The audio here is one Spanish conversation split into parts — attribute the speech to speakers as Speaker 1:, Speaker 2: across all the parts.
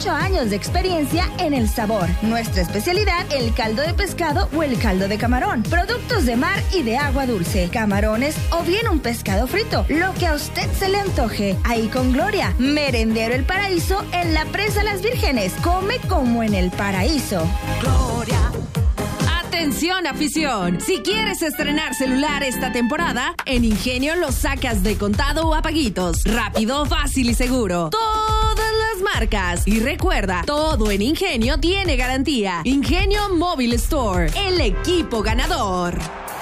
Speaker 1: 8 años de experiencia en el sabor. Nuestra especialidad, el caldo de pescado o el caldo de camarón. Productos de mar y de agua dulce, camarones o bien un pescado frito, lo que a usted se le antoje. Ahí con Gloria, Merendero El Paraíso en la Presa Las Vírgenes. Come como en el paraíso.
Speaker 2: Gloria. Atención, afición. Si quieres estrenar celular esta temporada, en Ingenio lo sacas de contado o a paguitos. Rápido, fácil y seguro. Todas las marcas. Y recuerda, todo en Ingenio tiene garantía. Ingenio Mobile Store, el equipo ganador.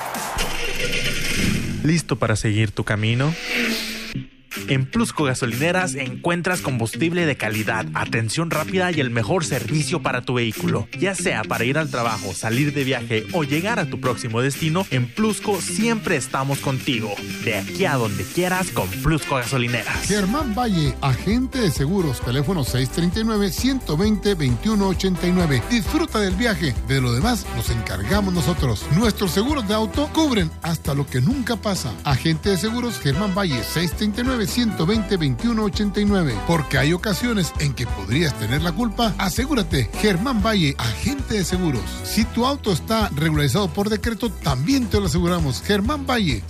Speaker 3: ¿Listo para seguir tu camino? En Plusco Gasolineras encuentras combustible de calidad, atención rápida y el mejor servicio para tu vehículo. Ya sea para ir al trabajo, salir de viaje o llegar a tu próximo destino, en Plusco siempre estamos contigo. De aquí a donde quieras con Plusco Gasolineras.
Speaker 4: Germán Valle, agente de seguros, teléfono 639-120-2189. Disfruta del viaje, de lo demás nos encargamos nosotros. Nuestros seguros de auto cubren hasta lo que nunca pasa. Agente de seguros Germán Valle, 639-120-2189. Porque hay ocasiones en que podrías tener la culpa. Asegúrate, Germán Valle, agente de seguros. Si tu auto está regularizado por decreto, también te lo aseguramos. Germán Valle,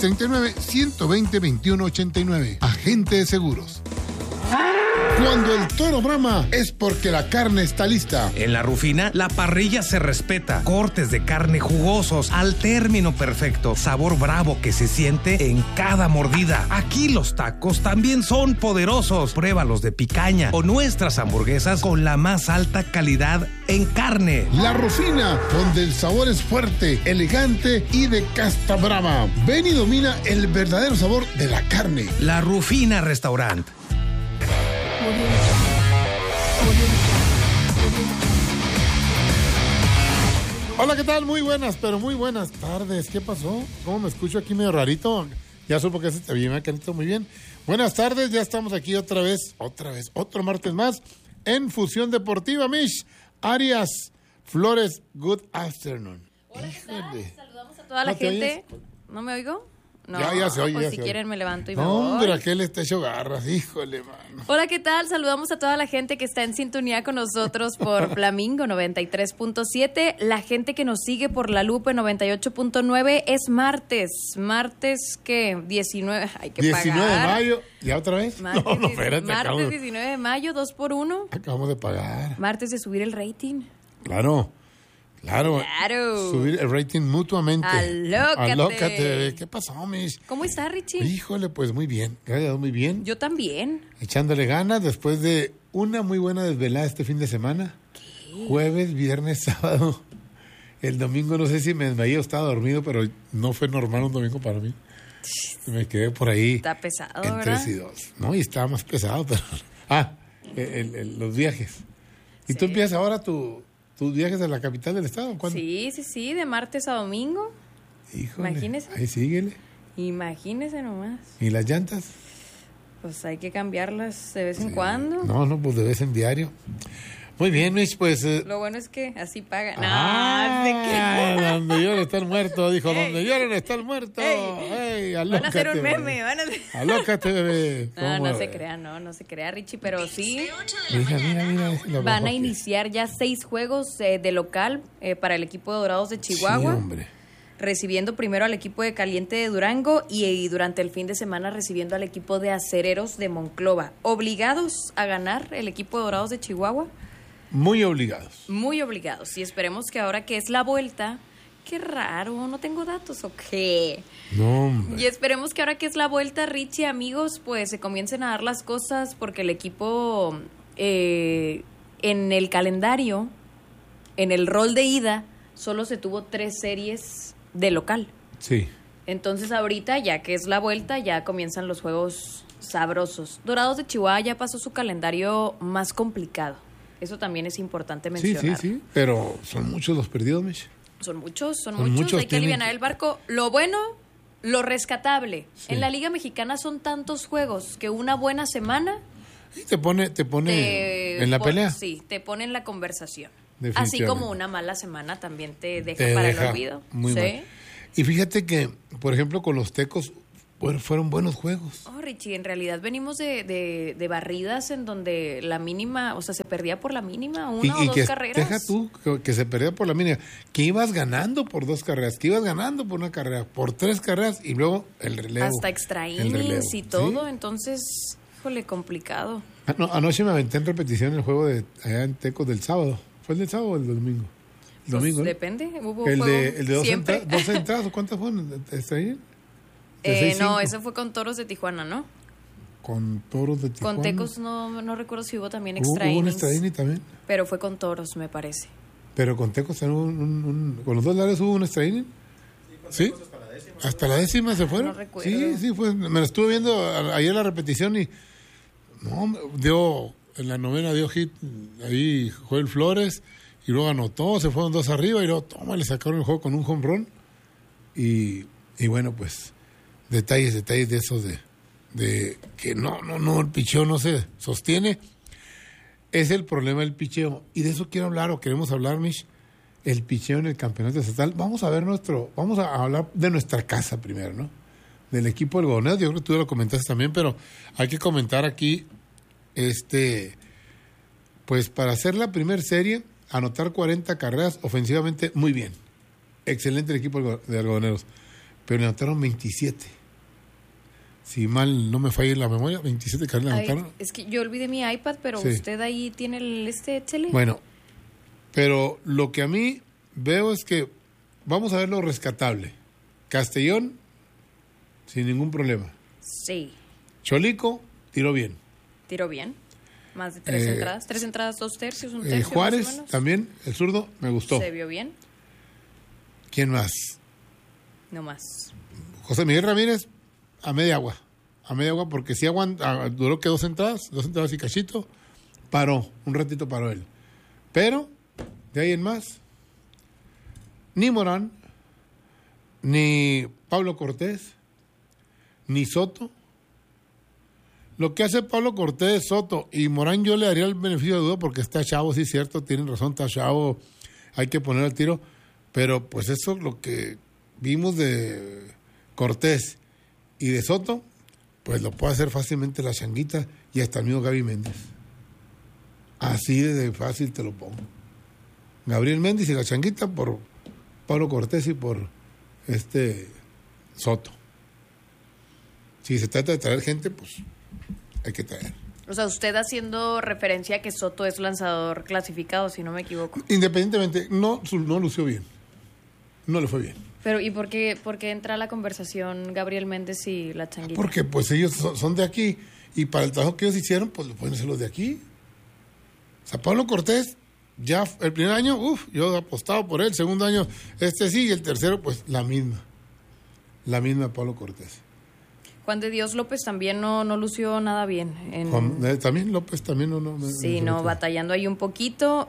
Speaker 4: 639-120-2189. Agente de seguros. Cuando el toro brama es porque la carne está lista.
Speaker 5: En La Rufina, la parrilla se respeta. Cortes de carne jugosos al término perfecto. Sabor bravo que se siente en cada mordida. Aquí los tacos también son poderosos. Pruébalos de picaña o nuestras hamburguesas con la más alta calidad en carne.
Speaker 4: La Rufina, donde el sabor es fuerte, elegante y de casta brava. Ven y domina el verdadero sabor de la carne.
Speaker 5: La Rufina Restaurant.
Speaker 4: Hola, ¿qué tal? Muy buenas, pero muy buenas tardes. ¿Qué pasó? ¿Cómo me escucho aquí medio rarito? Ya supo que se te vi, Mecanito, muy bien. Buenas tardes, ya estamos aquí otra vez, otro martes más en Fusión Deportiva, Mish. Arias Flores, good afternoon.
Speaker 6: Hola, ¿qué tal? Saludamos a toda la gente. ¿No me oigo? No,
Speaker 4: ya se oye.
Speaker 6: O si quieren me levanto y me
Speaker 4: voy.
Speaker 6: voy.
Speaker 4: Hombre, aquel está hecho garras, híjole, mano.
Speaker 6: Hola, ¿qué tal? Saludamos a toda la gente que está en sintonía con nosotros por Flamingo 93.7. La gente que nos sigue por La Lupe 98.9. Es martes. ¿Martes qué? 19. Hay que
Speaker 4: 19
Speaker 6: pagar.
Speaker 4: de mayo. ¿Ya otra vez?
Speaker 6: Martes,
Speaker 4: No, espérate.
Speaker 6: Martes 19 de mayo, 2x1.
Speaker 4: Acabamos de pagar.
Speaker 6: Martes de subir el rating.
Speaker 4: Claro. Subir el rating mutuamente. Alócate, bebé. ¿Qué pasó, Mish?
Speaker 6: ¿Cómo está, Richie?
Speaker 4: Híjole, pues muy bien. Gracias, muy bien.
Speaker 6: Yo también.
Speaker 4: Echándole ganas después de una muy buena desvelada este fin de semana. ¿Qué? Jueves, viernes, sábado. El domingo no sé si me desmayé o estaba dormido, pero no fue normal un domingo para mí. Me quedé por ahí.
Speaker 6: Está pesado,
Speaker 4: en
Speaker 6: ¿verdad?
Speaker 4: 3 y 2. No, y estaba más pesado, pero... los viajes. ¿Y
Speaker 6: Sí.
Speaker 4: tú empiezas ahora tus viajes a la capital del estado? ¿Cuándo?
Speaker 6: Sí, de martes a domingo.
Speaker 4: Híjole,
Speaker 6: Imagínese.
Speaker 4: ahí síguele.
Speaker 6: Imagínese nomás.
Speaker 4: ¿Y las llantas?
Speaker 6: Pues hay que cambiarlas de vez en cuando.
Speaker 4: No, pues de vez en diario. Muy bien, Mish, pues...
Speaker 6: Lo bueno es que así pagan.
Speaker 4: Donde lloran está el muerto, dijo.
Speaker 6: Ey.
Speaker 4: Donde lloran está el muerto. Ey,
Speaker 6: Van a hacer un
Speaker 4: bebé.
Speaker 6: meme.
Speaker 4: Alócate, bebé.
Speaker 6: No se crea, Richie, pero sí.
Speaker 4: Mira.
Speaker 6: Van a iniciar ya 6 juegos de local para el equipo de Dorados de Chihuahua.
Speaker 4: Sí, hombre.
Speaker 6: Recibiendo primero al equipo de Caliente de Durango y durante el fin de semana recibiendo al equipo de Acereros de Monclova. ¿Obligados a ganar el equipo de Dorados de Chihuahua?
Speaker 4: Muy obligados.
Speaker 6: Muy obligados. Y esperemos que ahora que es la vuelta... Qué raro, ¿no tengo datos o qué?
Speaker 4: No, hombre.
Speaker 6: Y esperemos que ahora que es la vuelta, Richie, amigos, pues se comiencen a dar las cosas porque el equipo en el calendario, en el rol de ida, solo se tuvo 3 series de local.
Speaker 4: Sí.
Speaker 6: Entonces ahorita, ya que es la vuelta, ya comienzan los juegos sabrosos. Dorados de Chihuahua ya pasó su calendario más complicado. Eso también es importante mencionar.
Speaker 4: Sí, pero son muchos los perdidos, Mish.
Speaker 6: Son muchos.
Speaker 4: Muchos
Speaker 6: Hay que alivianar el barco. Lo bueno, lo rescatable.
Speaker 4: Sí.
Speaker 6: En la Liga Mexicana son tantos juegos que una buena semana...
Speaker 4: Y te pone en la pelea.
Speaker 6: Sí, te pone en la conversación.
Speaker 4: Definitivamente.
Speaker 6: Así como una mala semana también te deja para el olvido.
Speaker 4: Muy
Speaker 6: ¿sí?
Speaker 4: mal. Y fíjate que, por ejemplo, con los Tecos fueron buenos juegos.
Speaker 6: Oh, Richie, en realidad venimos de barridas en donde la mínima, o sea, se perdía por la mínima una o dos carreras.
Speaker 4: Deja tú que se perdía por la mínima, que ibas ganando por 2 carreras, que ibas ganando por 1 carrera, por 3 carreras y luego el relevo.
Speaker 6: Hasta extra innings y todo, ¿sí? Entonces, híjole, complicado.
Speaker 4: Anoche me aventé en repetición el juego de allá en Tecos del sábado. ¿Fue el del sábado o el del domingo? El domingo,
Speaker 6: pues, depende, hubo
Speaker 4: el
Speaker 6: juego
Speaker 4: de 2
Speaker 6: siempre.
Speaker 4: entradas, ¿cuántas fueron? ¿Extra innings?
Speaker 6: No, ese fue con Toros de Tijuana, ¿no?
Speaker 4: Con Toros de Tijuana.
Speaker 6: Con Tecos no recuerdo si hubo también extra
Speaker 4: Hubo un
Speaker 6: innings.
Speaker 4: extra inning también.
Speaker 6: Pero fue con Toros, me parece.
Speaker 4: Pero con Tecos con los 2 lares hubo un extra inning. Sí. Hasta la décima se fueron.
Speaker 6: No recuerdo.
Speaker 4: Sí, me lo estuve viendo ayer la repetición y en la novena dio hit ahí Joel Flores y luego anotó, se fueron 2 arriba y luego le sacaron el juego con un home run y bueno, pues detalles de esos de que no, el picheo no se sostiene. Es el problema del picheo. Y de eso quiero hablar, o queremos hablar, Mish, el picheo en el campeonato estatal. Vamos a hablar de nuestra casa primero, ¿no? Del equipo del Algodoneros. Yo creo que tú lo comentaste también, pero hay que comentar aquí, pues para hacer la primera serie, anotar 40 carreras ofensivamente, muy bien. Excelente el equipo de Algodoneros. Pero anotaron 27. Si mal no me falla la memoria, 27 carreras anotaron.
Speaker 6: Es que yo olvidé mi iPad, pero sí. Usted ahí tiene échele.
Speaker 4: Bueno, pero lo que a mí veo es que vamos a ver lo rescatable. Castellón, sin ningún problema.
Speaker 6: Sí.
Speaker 4: Cholico, tiró bien.
Speaker 6: Tiró bien. Más de 3 entradas. 3 entradas, 2 tercios, 1 tercio.
Speaker 4: Juárez,
Speaker 6: más o menos.
Speaker 4: También, el zurdo, me gustó.
Speaker 6: Se vio bien.
Speaker 4: ¿Quién más?
Speaker 6: No más.
Speaker 4: José Miguel Ramírez, a media agua porque sí duró que 2 entradas y cachito, un ratito paró él. Pero, de ahí en más, ni Morán, ni Pablo Cortés, ni Soto. Lo que hace Pablo Cortés, Soto y Morán yo le daría el beneficio de duda porque está chavo, sí, cierto, tienen razón, está chavo, hay que poner al tiro, pero pues eso lo que vimos de Cortés y de Soto, pues lo puede hacer fácilmente la Changuita y hasta el mismo Gaby Méndez. Así de fácil te lo pongo. Gabriel Méndez y la Changuita por Pablo Cortés y por Soto. Si se trata de traer gente, pues hay que traer.
Speaker 6: O sea, usted haciendo referencia a que Soto es lanzador clasificado, si no me equivoco.
Speaker 4: Independientemente, no lució bien. No le fue bien.
Speaker 6: Pero, ¿y por qué entra la conversación Gabriel Méndez y la Changuita?
Speaker 4: Porque pues ellos son de aquí y para el trabajo que ellos hicieron, pues lo pueden hacer los de aquí. O sea, Pablo Cortés, ya el primer año, yo he apostado por él, el segundo año, sí, y el tercero, pues la misma Pablo Cortés.
Speaker 6: Juan de Dios López también no lució nada bien.
Speaker 4: También López también no.
Speaker 6: Sí, batallando ahí un poquito.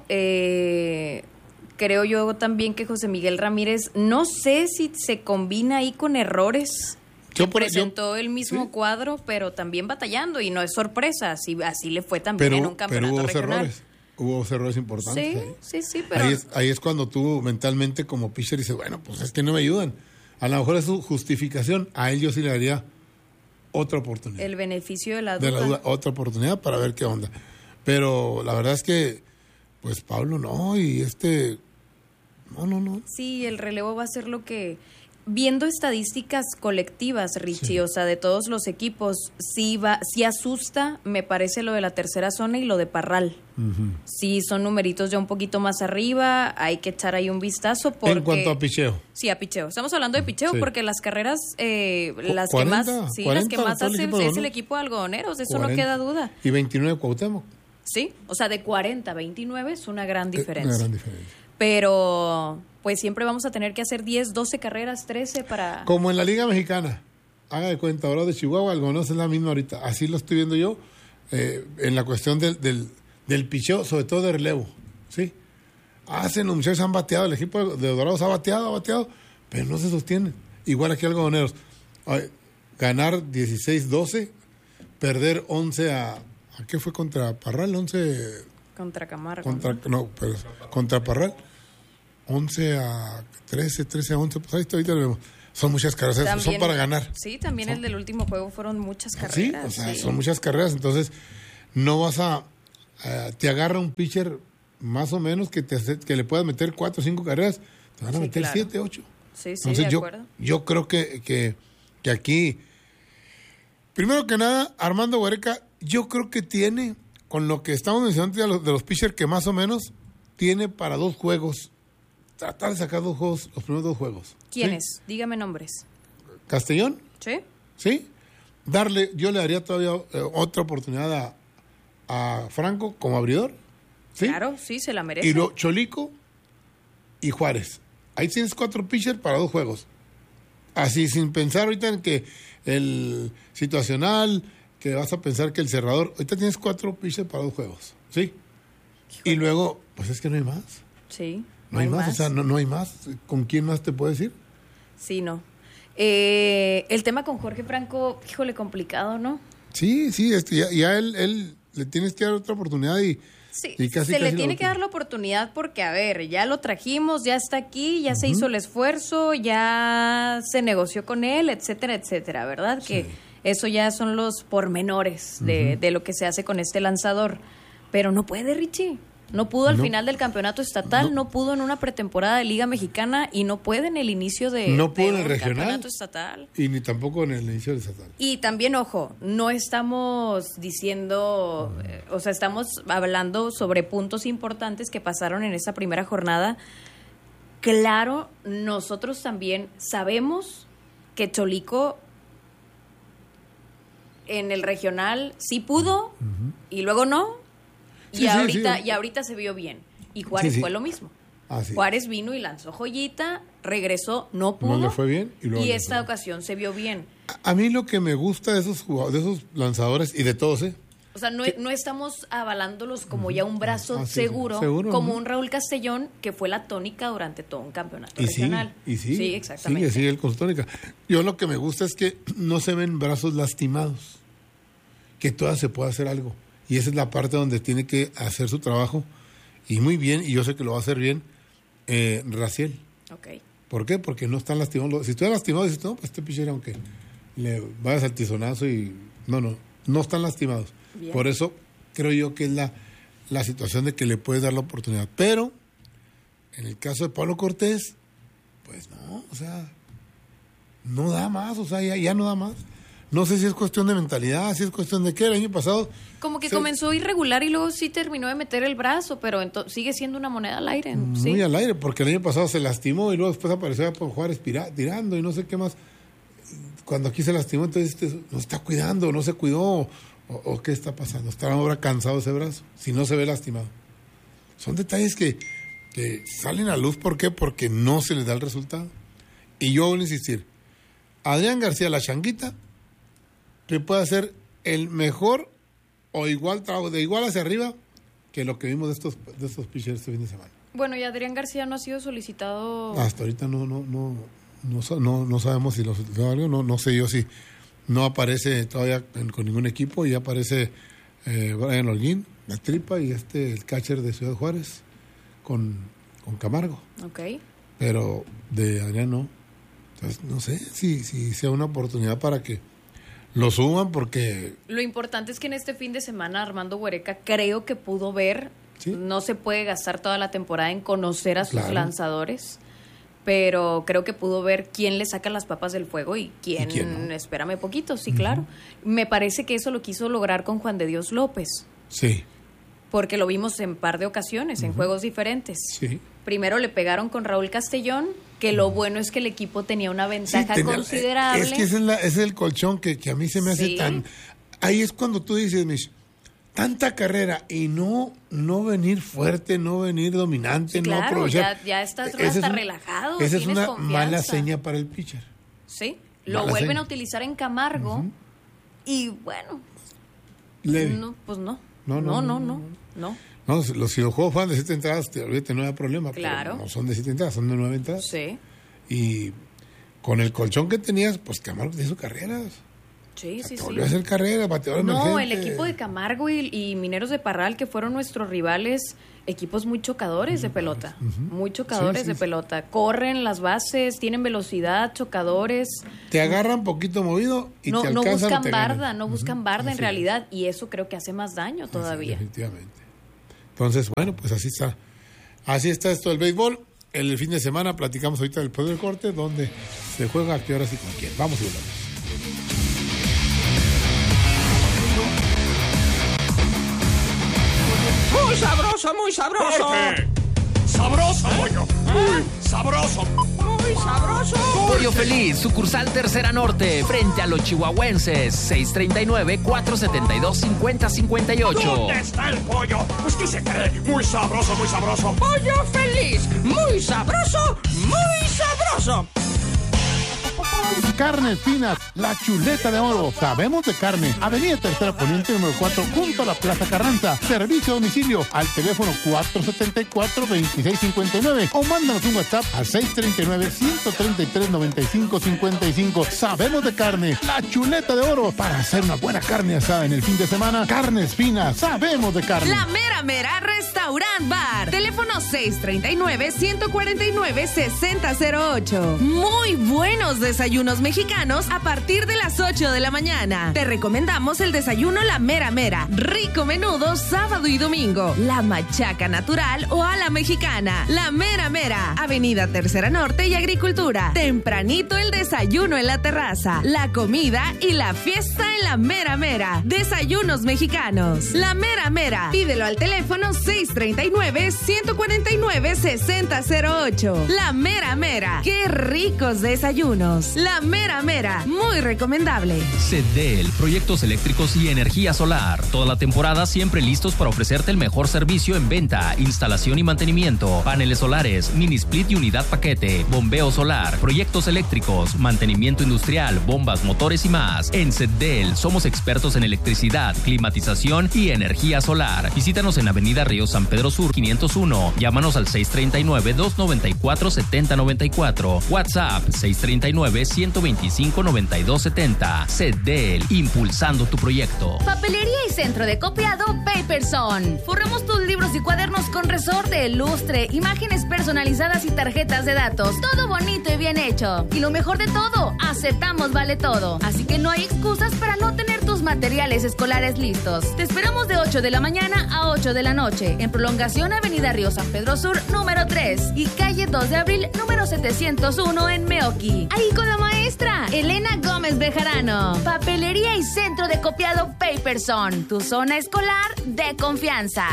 Speaker 6: Creo yo también que José Miguel Ramírez, no sé si se combina ahí con errores. Presentó el mismo cuadro, pero también batallando, y no es sorpresa, así le fue también en un campeonato regional.
Speaker 4: Hubo errores importantes.
Speaker 6: Sí, pero...
Speaker 4: Ahí es cuando tú mentalmente como pitcher dices, bueno, pues es que no me ayudan. A lo mejor es su justificación, a él yo sí le daría otra oportunidad.
Speaker 6: El beneficio de la duda.
Speaker 4: Otra oportunidad para ver qué onda. Pero la verdad es que, pues Pablo no, y no.
Speaker 6: Sí, el relevo va a ser lo que... Viendo estadísticas colectivas, Richie, o sea, de todos los equipos, sí asusta, me parece, lo de la tercera zona y lo de Parral. Uh-huh. Sí, son numeritos ya un poquito más arriba, hay que echar ahí un vistazo porque...
Speaker 4: En cuanto a picheo.
Speaker 6: Sí, a picheo. Estamos hablando de picheo porque las carreras, las
Speaker 4: 40,
Speaker 6: que más hacen es el equipo de Algodoneros, de eso 40, no queda duda.
Speaker 4: Y 29 Cuauhtémoc.
Speaker 6: Sí, o sea, de 40 a 29 es una gran diferencia.
Speaker 4: Una gran diferencia.
Speaker 6: Pero... pues siempre vamos a tener que hacer 10, 12 carreras, 13 para...
Speaker 4: Como en la Liga Mexicana. Haga de cuenta, ahora de Chihuahua, Algodoneros es la misma ahorita. Así lo estoy viendo yo en la cuestión del picheo, sobre todo de relevo. ¿Sí? Los muchachos han bateado, el equipo de Dorados ha bateado, pero no se sostienen. Igual aquí Algodoneros. Ganar 16-12, perder 11 ¿a qué fue contra Parral? 11...
Speaker 6: Contra Camargo.
Speaker 4: Contra Parral. 11-13, 13-11, pues ahí ahorita lo vemos. son muchas carreras,
Speaker 6: También,
Speaker 4: son para ganar.
Speaker 6: Sí, también el del último juego fueron muchas
Speaker 4: Sí,
Speaker 6: carreras.
Speaker 4: o sea,
Speaker 6: sí.
Speaker 4: son muchas carreras, entonces no vas te agarra un pitcher más o menos que le puedas meter 4 o 5 carreras, te van a
Speaker 6: Sí,
Speaker 4: meter
Speaker 6: claro.
Speaker 4: 7, 8.
Speaker 6: Sí,
Speaker 4: Entonces
Speaker 6: de acuerdo.
Speaker 4: yo creo que aquí, primero que nada, Armando Huereca, yo creo que tiene, con lo que estamos mencionando de los pitchers, que más o menos tiene para 2 juegos, tratar de sacar 2 juegos, los primeros 2 juegos.
Speaker 6: ¿Quiénes? Dígame nombres.
Speaker 4: Castellón,
Speaker 6: ¿Sí?
Speaker 4: ¿sí? Yo le daría todavía otra oportunidad a Franco como abridor, ¿sí?
Speaker 6: Claro, sí, se la merece.
Speaker 4: Y luego Cholico y Juárez. Ahí tienes 4 pitchers para 2 juegos. Así, sin pensar ahorita en que el situacional, que vas a pensar que el cerrador. Ahorita tienes 4 pitchers para 2 juegos, ¿sí?
Speaker 6: Híjole.
Speaker 4: Y luego, pues es que no hay más.
Speaker 6: Sí,
Speaker 4: No hay más, o sea, no hay más. ¿Con quién más te puedes ir?
Speaker 6: Sí, no. El tema con Jorge Franco, híjole, complicado, ¿no?
Speaker 4: Sí, ya él le tienes que dar otra oportunidad
Speaker 6: Sí,
Speaker 4: y casi
Speaker 6: se le
Speaker 4: la
Speaker 6: tiene que
Speaker 4: última.
Speaker 6: dar la oportunidad porque, a ver, ya lo trajimos, ya está aquí, ya se hizo el esfuerzo, ya se negoció con él, etcétera, etcétera, ¿verdad?
Speaker 4: Sí.
Speaker 6: Que eso ya son los pormenores de lo que se hace con este lanzador. Pero no puede, Richie. No pudo al
Speaker 4: No.
Speaker 6: final del campeonato estatal, no pudo en una pretemporada de Liga Mexicana y no puede en el inicio de,
Speaker 4: No pudo
Speaker 6: de
Speaker 4: en el
Speaker 6: un
Speaker 4: regional.
Speaker 6: campeonato estatal.
Speaker 4: Y ni tampoco en el inicio del estatal.
Speaker 6: Y también, ojo, no estamos diciendo, o sea, estamos hablando sobre puntos importantes que pasaron en esa primera jornada. Claro, nosotros también sabemos que Cholico en el regional sí pudo y luego no.
Speaker 4: Sí,
Speaker 6: Y ahorita se vio bien. Y Juárez
Speaker 4: Sí, sí.
Speaker 6: fue lo mismo.
Speaker 4: Así.
Speaker 6: Juárez vino y lanzó joyita, regresó, no pudo.
Speaker 4: No le fue bien y luego le
Speaker 6: esta
Speaker 4: fue bien.
Speaker 6: ocasión se vio bien.
Speaker 4: A mí lo que me gusta de esos jugadores, de esos lanzadores y de todos,
Speaker 6: O sea, no estamos avalándolos como ya un brazo
Speaker 4: Ah, sí,
Speaker 6: seguro,
Speaker 4: seguro,
Speaker 6: como
Speaker 4: ¿no?
Speaker 6: un Raúl Castellón, que fue la tónica durante todo un campeonato
Speaker 4: Y
Speaker 6: regional.
Speaker 4: sí,
Speaker 6: exactamente.
Speaker 4: sigue el con su tónica. Yo lo que me gusta es que no se ven brazos lastimados, que todavía se puede hacer algo. Y esa es la parte donde tiene que hacer su trabajo, y muy bien, y yo sé que lo va a hacer bien, Raciel.
Speaker 6: Ok.
Speaker 4: ¿Por qué? Porque no están lastimados. Si estuviera lastimado, dices, no, pues este pitcher, aunque le vayas al tizonazo y... No están lastimados.
Speaker 6: Bien.
Speaker 4: Por eso creo yo que es la situación de que le puedes dar la oportunidad. Pero, en el caso de Pablo Cortés, pues no, o sea, no da más, o sea, ya no da más. No sé si es cuestión de mentalidad, si es cuestión de qué. El año pasado...
Speaker 6: Como que comenzó irregular y luego sí terminó de meter el brazo, pero sigue siendo una moneda al aire. ¿sí?
Speaker 4: Muy al aire, porque el año pasado se lastimó y luego después apareció por Juárez tirando y no sé qué más. Cuando aquí se lastimó, entonces no está cuidando, no se cuidó, o qué está pasando. Está ahora cansado ese brazo, si no se ve lastimado. Son detalles que salen a luz, ¿por qué? Porque no se les da el resultado. Y yo voy a insistir, Adrián García, la changuita, que puede hacer el mejor o igual trabajo, de igual hacia arriba, que lo que vimos de estos pitchers este fin de semana.
Speaker 6: Bueno, y Adrián García no ha sido solicitado.
Speaker 4: Hasta ahorita no sabemos si lo solicitó algo, no sé yo si no aparece todavía con ningún equipo, y aparece Brian Holguín, la tripa, y el catcher de Ciudad Juárez con Camargo.
Speaker 6: Ok.
Speaker 4: Pero de Adrián no. Entonces no sé si sea una oportunidad para que lo suban, porque
Speaker 6: Lo importante es que en este fin de semana Armando Huereca creo que pudo ver,
Speaker 4: Sí.
Speaker 6: no se puede gastar toda la temporada en conocer a sus
Speaker 4: Claro.
Speaker 6: lanzadores, pero creo que pudo ver quién le saca las papas del fuego y quién
Speaker 4: quién no.
Speaker 6: espérame poquito, sí, claro. Me parece que eso lo quiso lograr con Juan de Dios López,
Speaker 4: sí,
Speaker 6: porque lo vimos en par de ocasiones, en juegos diferentes.
Speaker 4: sí.
Speaker 6: Primero le pegaron con Raúl Castellón, que lo bueno es que el equipo tenía una ventaja
Speaker 4: Sí,
Speaker 6: considerable.
Speaker 4: Es que ese es el colchón que a mí se me hace
Speaker 6: Sí.
Speaker 4: tan... Ahí es cuando tú dices, Mish, tanta carrera y no venir fuerte, no venir dominante,
Speaker 6: Claro,
Speaker 4: no aprovechar.
Speaker 6: ya estás
Speaker 4: Ese
Speaker 6: hasta
Speaker 4: es
Speaker 6: relajado,
Speaker 4: Esa es
Speaker 6: tienes
Speaker 4: una
Speaker 6: confianza.
Speaker 4: mala seña para el pitcher.
Speaker 6: Sí, lo
Speaker 4: Mala
Speaker 6: vuelven
Speaker 4: seña.
Speaker 6: a utilizar en Camargo y bueno,
Speaker 4: Leve.
Speaker 6: no, pues no.
Speaker 4: No,
Speaker 6: No,
Speaker 4: no,
Speaker 6: no,
Speaker 4: no,
Speaker 6: no.
Speaker 4: No, si los juegos fueran de 7 entradas, olvídate, no hay problema.
Speaker 6: Claro.
Speaker 4: Pero no son de 7 entradas, son de 9 entradas.
Speaker 6: Sí.
Speaker 4: Y con el colchón que tenías, pues Camargo te hizo carreras.
Speaker 6: Sí.
Speaker 4: Volvió a hacer carrera, bateador emergente.
Speaker 6: No, el equipo de Camargo y Mineros de Parral, que fueron nuestros rivales, equipos muy chocadores de pelota. Muy chocadores de pelota. Corren las bases, tienen velocidad, chocadores.
Speaker 4: Te agarran poquito movido y te alcanzan.
Speaker 6: No buscan barda en realidad. Y eso creo que hace más daño todavía.
Speaker 4: Definitivamente. Entonces, bueno, pues así está. Así está esto del béisbol. El fin de semana platicamos ahorita del Poder del Corte, donde se juega, a qué horas y con quién. Vamos y volvemos.
Speaker 7: Muy sabroso, muy sabroso.
Speaker 8: ¡Corte! ¡Sabroso, pollo! ¡Muy sabroso!
Speaker 7: Muy sabroso.
Speaker 9: Pollo Feliz, sucursal Tercera Norte, frente a los chihuahuenses, 639-472-5058.
Speaker 8: ¿Dónde está el pollo? Pues ¿qué se cree? Muy sabroso, muy sabroso.
Speaker 7: Pollo Feliz, muy sabroso, muy sabroso.
Speaker 10: Carnes Finas, la chuleta de oro. Sabemos de carne. Avenida Tercera Poniente, número 4, junto a la Plaza Carranza. Servicio a domicilio al teléfono 474-2659 o mándanos un WhatsApp al 639-133-9555. Sabemos de carne, la chuleta de oro. Para hacer una buena carne asada en el fin de semana, Carnes Finas, sabemos de carne.
Speaker 2: La Mera Mera Restaurant Bar. Teléfono 639-149-6008. Muy buenos desayunos mexicanos a partir de las 8 de la mañana. Te recomendamos el desayuno La Mera Mera. Rico menudo sábado y domingo. La machaca natural o a la mexicana. La Mera Mera. Avenida Tercera Norte y Agricultura. Tempranito el desayuno en la terraza. La comida y la fiesta en La Mera Mera. Desayunos mexicanos. La Mera Mera. Pídelo al teléfono 639-149-6008. La Mera Mera. ¡Qué ricos desayunos! La Mera Mera, muy recomendable.
Speaker 9: CEDEL, proyectos eléctricos y energía solar. Toda la temporada siempre listos para ofrecerte el mejor servicio en venta, instalación y mantenimiento. Paneles solares, mini split y unidad paquete, bombeo solar, proyectos eléctricos, mantenimiento industrial, bombas, motores y más. En CEDEL somos expertos en electricidad, climatización y energía solar. Visítanos en Avenida Río San Pedro Sur 501. Llámanos al 639-294-7094. WhatsApp 639-125-9270. CEDEL, impulsando tu proyecto.
Speaker 11: Papelería y centro de copiado Paperson. Forramos tus libros y cuadernos con resorte, lustre, imágenes personalizadas y tarjetas de datos. Todo bonito y bien hecho. Y lo mejor de todo, aceptamos vale todo. Así que no hay excusas para no tener tus materiales escolares listos. Te esperamos de 8 de la mañana a 8 de la noche. En prolongación Avenida Río San Pedro Sur, número 3. Y calle 2 de abril, número 701 en Meoqui. Ahí con la maestra Elena Gómez Bejarano. Papelería y centro de copiado Paperson. Tu zona escolar de confianza.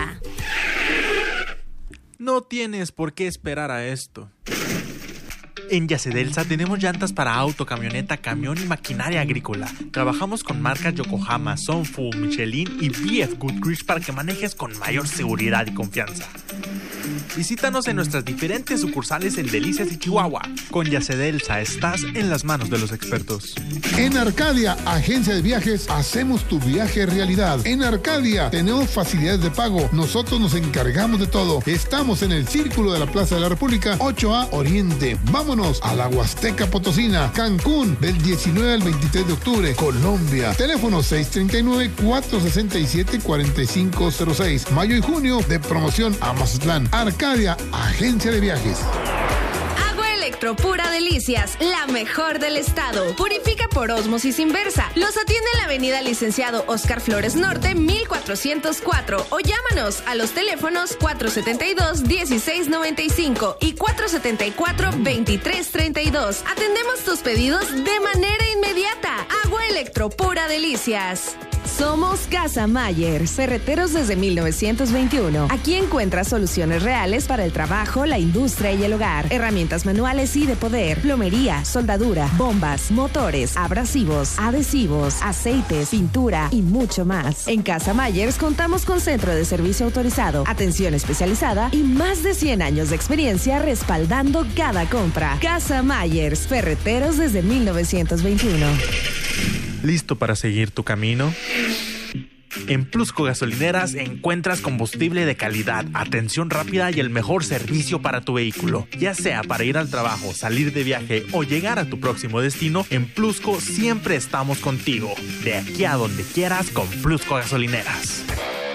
Speaker 3: No tienes por qué esperar a esto. En Yacedelsa tenemos llantas para auto, camioneta, camión y maquinaria agrícola. Trabajamos con marcas Yokohama, Sunfu, Michelin y BF Goodrich para que manejes con mayor seguridad y confianza. Visítanos en nuestras diferentes sucursales en Delicias y Chihuahua. Con Yacedelsa estás en las manos de los expertos.
Speaker 10: En Arcadia, agencia de viajes, hacemos tu viaje realidad. En Arcadia tenemos facilidades de pago. Nosotros nos encargamos de todo. Estamos en el Círculo de la Plaza de la República, 8A Oriente. Vámonos a la Huasteca Potosina, Cancún, del 19 al 23 de octubre, Colombia. Teléfono 639-467-4506. Mayo y junio de promoción a Mazatlán. Arcadia, agencia de viajes.
Speaker 2: Pura Delicias, la mejor del estado. Purifica por ósmosis inversa. Los atiende en la avenida Licenciado Oscar Flores Norte, 1404. O llámanos a los teléfonos 472-1695 y 474-2332. Atendemos tus pedidos de manera inmediata. Agua Electropura Delicias. Somos Casa Mayer, ferreteros desde 1921. Aquí encuentras soluciones reales para el trabajo, la industria y el hogar. Herramientas manuales y de poder, plomería, soldadura, bombas, motores, abrasivos, adhesivos, aceites, pintura y mucho más. En Casa Mayer contamos con centro de servicio autorizado, atención especializada y más de 100 años de experiencia respaldando cada compra. Casa Mayer, ferreteros desde 1921.
Speaker 3: ¿Listo para seguir tu camino? En Plusco Gasolineras encuentras combustible de calidad, atención rápida y el mejor servicio para tu vehículo. Ya sea para ir al trabajo, salir de viaje o llegar a tu próximo destino, en Plusco siempre estamos contigo. De aquí a donde quieras con Plusco Gasolineras.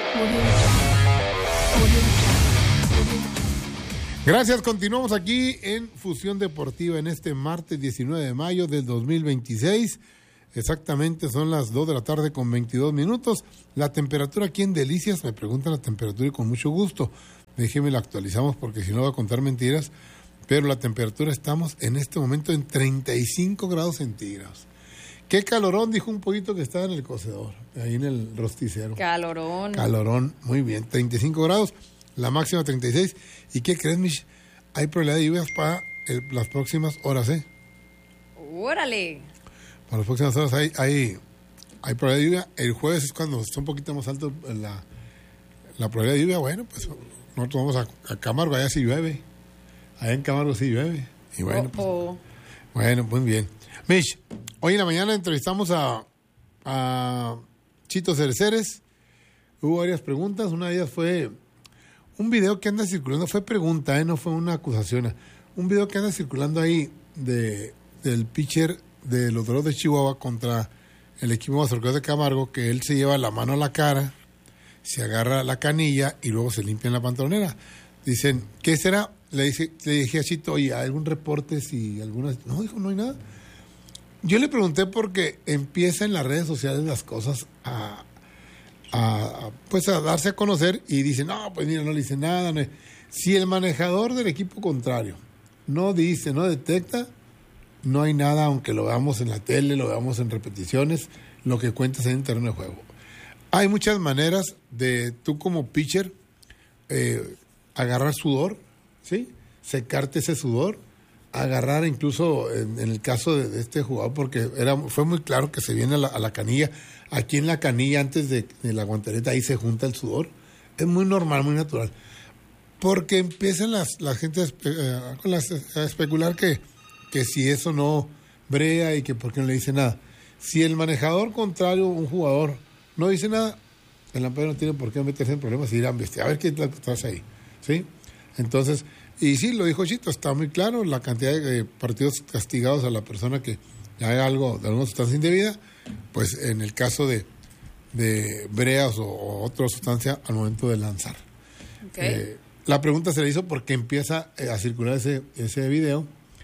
Speaker 4: Gracias, continuamos aquí en Fusión Deportiva en este martes 19 de mayo del 2026. Exactamente son las 2 de la tarde con 22 minutos. La temperatura aquí en Delicias, me preguntan la temperatura y con mucho gusto. Déjenme la actualizamos porque si no voy a contar mentiras. Pero la temperatura estamos en este momento en 35 grados centígrados. Qué calorón, dijo un poquito que estaba en el cocedor, ahí en el rosticero.
Speaker 6: Calorón.
Speaker 4: Calorón, muy bien, 35 grados. La máxima 36. ¿Y qué crees, Mish? Hay probabilidad de lluvias para las próximas horas, ¿eh?
Speaker 6: ¡Órale!
Speaker 4: Para las próximas horas hay probabilidad de lluvia. El jueves es cuando está un poquito más alto la probabilidad de lluvia. Bueno, pues nosotros vamos a Camargo, allá sí llueve. Allá en Camargo sí llueve. Y bueno, bueno, muy bien. Mish, hoy en la mañana entrevistamos a Chito Cereceres. Hubo varias preguntas. Una de ellas fue un video que anda circulando, fue pregunta, no fue una acusación. Un video que anda circulando ahí del pitcher de los Dorados de Chihuahua contra el equipo Mazorcas de Camargo, que él se lleva la mano a la cara, se agarra la canilla y luego se limpia en la pantalonera. Dicen, ¿qué será? Le dije a Chito, oye, ¿hay algún reporte? Si algunas... No, dijo, no hay nada. Yo le pregunté porque empieza en las redes sociales las cosas a darse a conocer y dicen, no, pues mira, no le dice nada. No. Si el manejador del equipo contrario no dice, no detecta, no hay nada, aunque lo veamos en la tele, lo veamos en repeticiones, lo que cuentas en el terreno de juego. Hay muchas maneras de tú como pitcher agarrar sudor, ¿sí? Secarte ese sudor, agarrar incluso en el caso de este jugador, porque fue muy claro que se viene a la canilla. Aquí en la canilla, antes de la guanteleta, ahí se junta el sudor. Es muy normal, muy natural. Porque empiezan la gente a especular que si eso no brea y que por qué no le dice nada. Si el manejador contrario, un jugador, no dice nada, el umpire no tiene por qué meterse en problemas y ir a investigar, a ver qué estás ahí, ¿sí? Entonces, y sí, lo dijo Chito, está muy claro la cantidad de partidos castigados a la persona que haga algo de alguna sustancia indebida, pues en el caso de breas o otra sustancia al momento de lanzar.
Speaker 6: Okay.
Speaker 4: La pregunta se le hizo porque empieza a circular ese video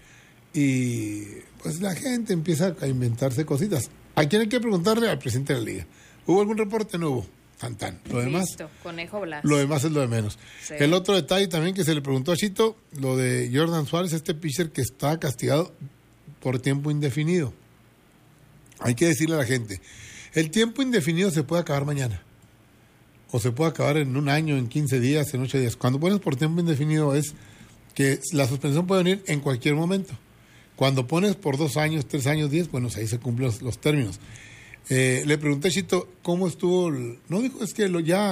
Speaker 4: y pues la gente empieza a inventarse cositas. ¿A quién hay que preguntarle? Al presidente de la liga. ¿Hubo algún reporte? No hubo. Tan. Lo demás,
Speaker 6: listo, conejo Blas.
Speaker 4: Lo demás es lo de menos. Sí. El otro detalle también que se le preguntó a Chito, lo de Jordan Suárez, este pitcher que está castigado por tiempo indefinido. Hay que decirle a la gente, el tiempo indefinido se puede acabar mañana. O se puede acabar en un año, en 15 días, en 8 días. Cuando pones por tiempo indefinido es que la suspensión puede venir en cualquier momento. Cuando pones por 2 años, 3 años, 10, bueno, ahí se cumplen los términos. Le pregunté a Chito cómo estuvo. No dijo, es que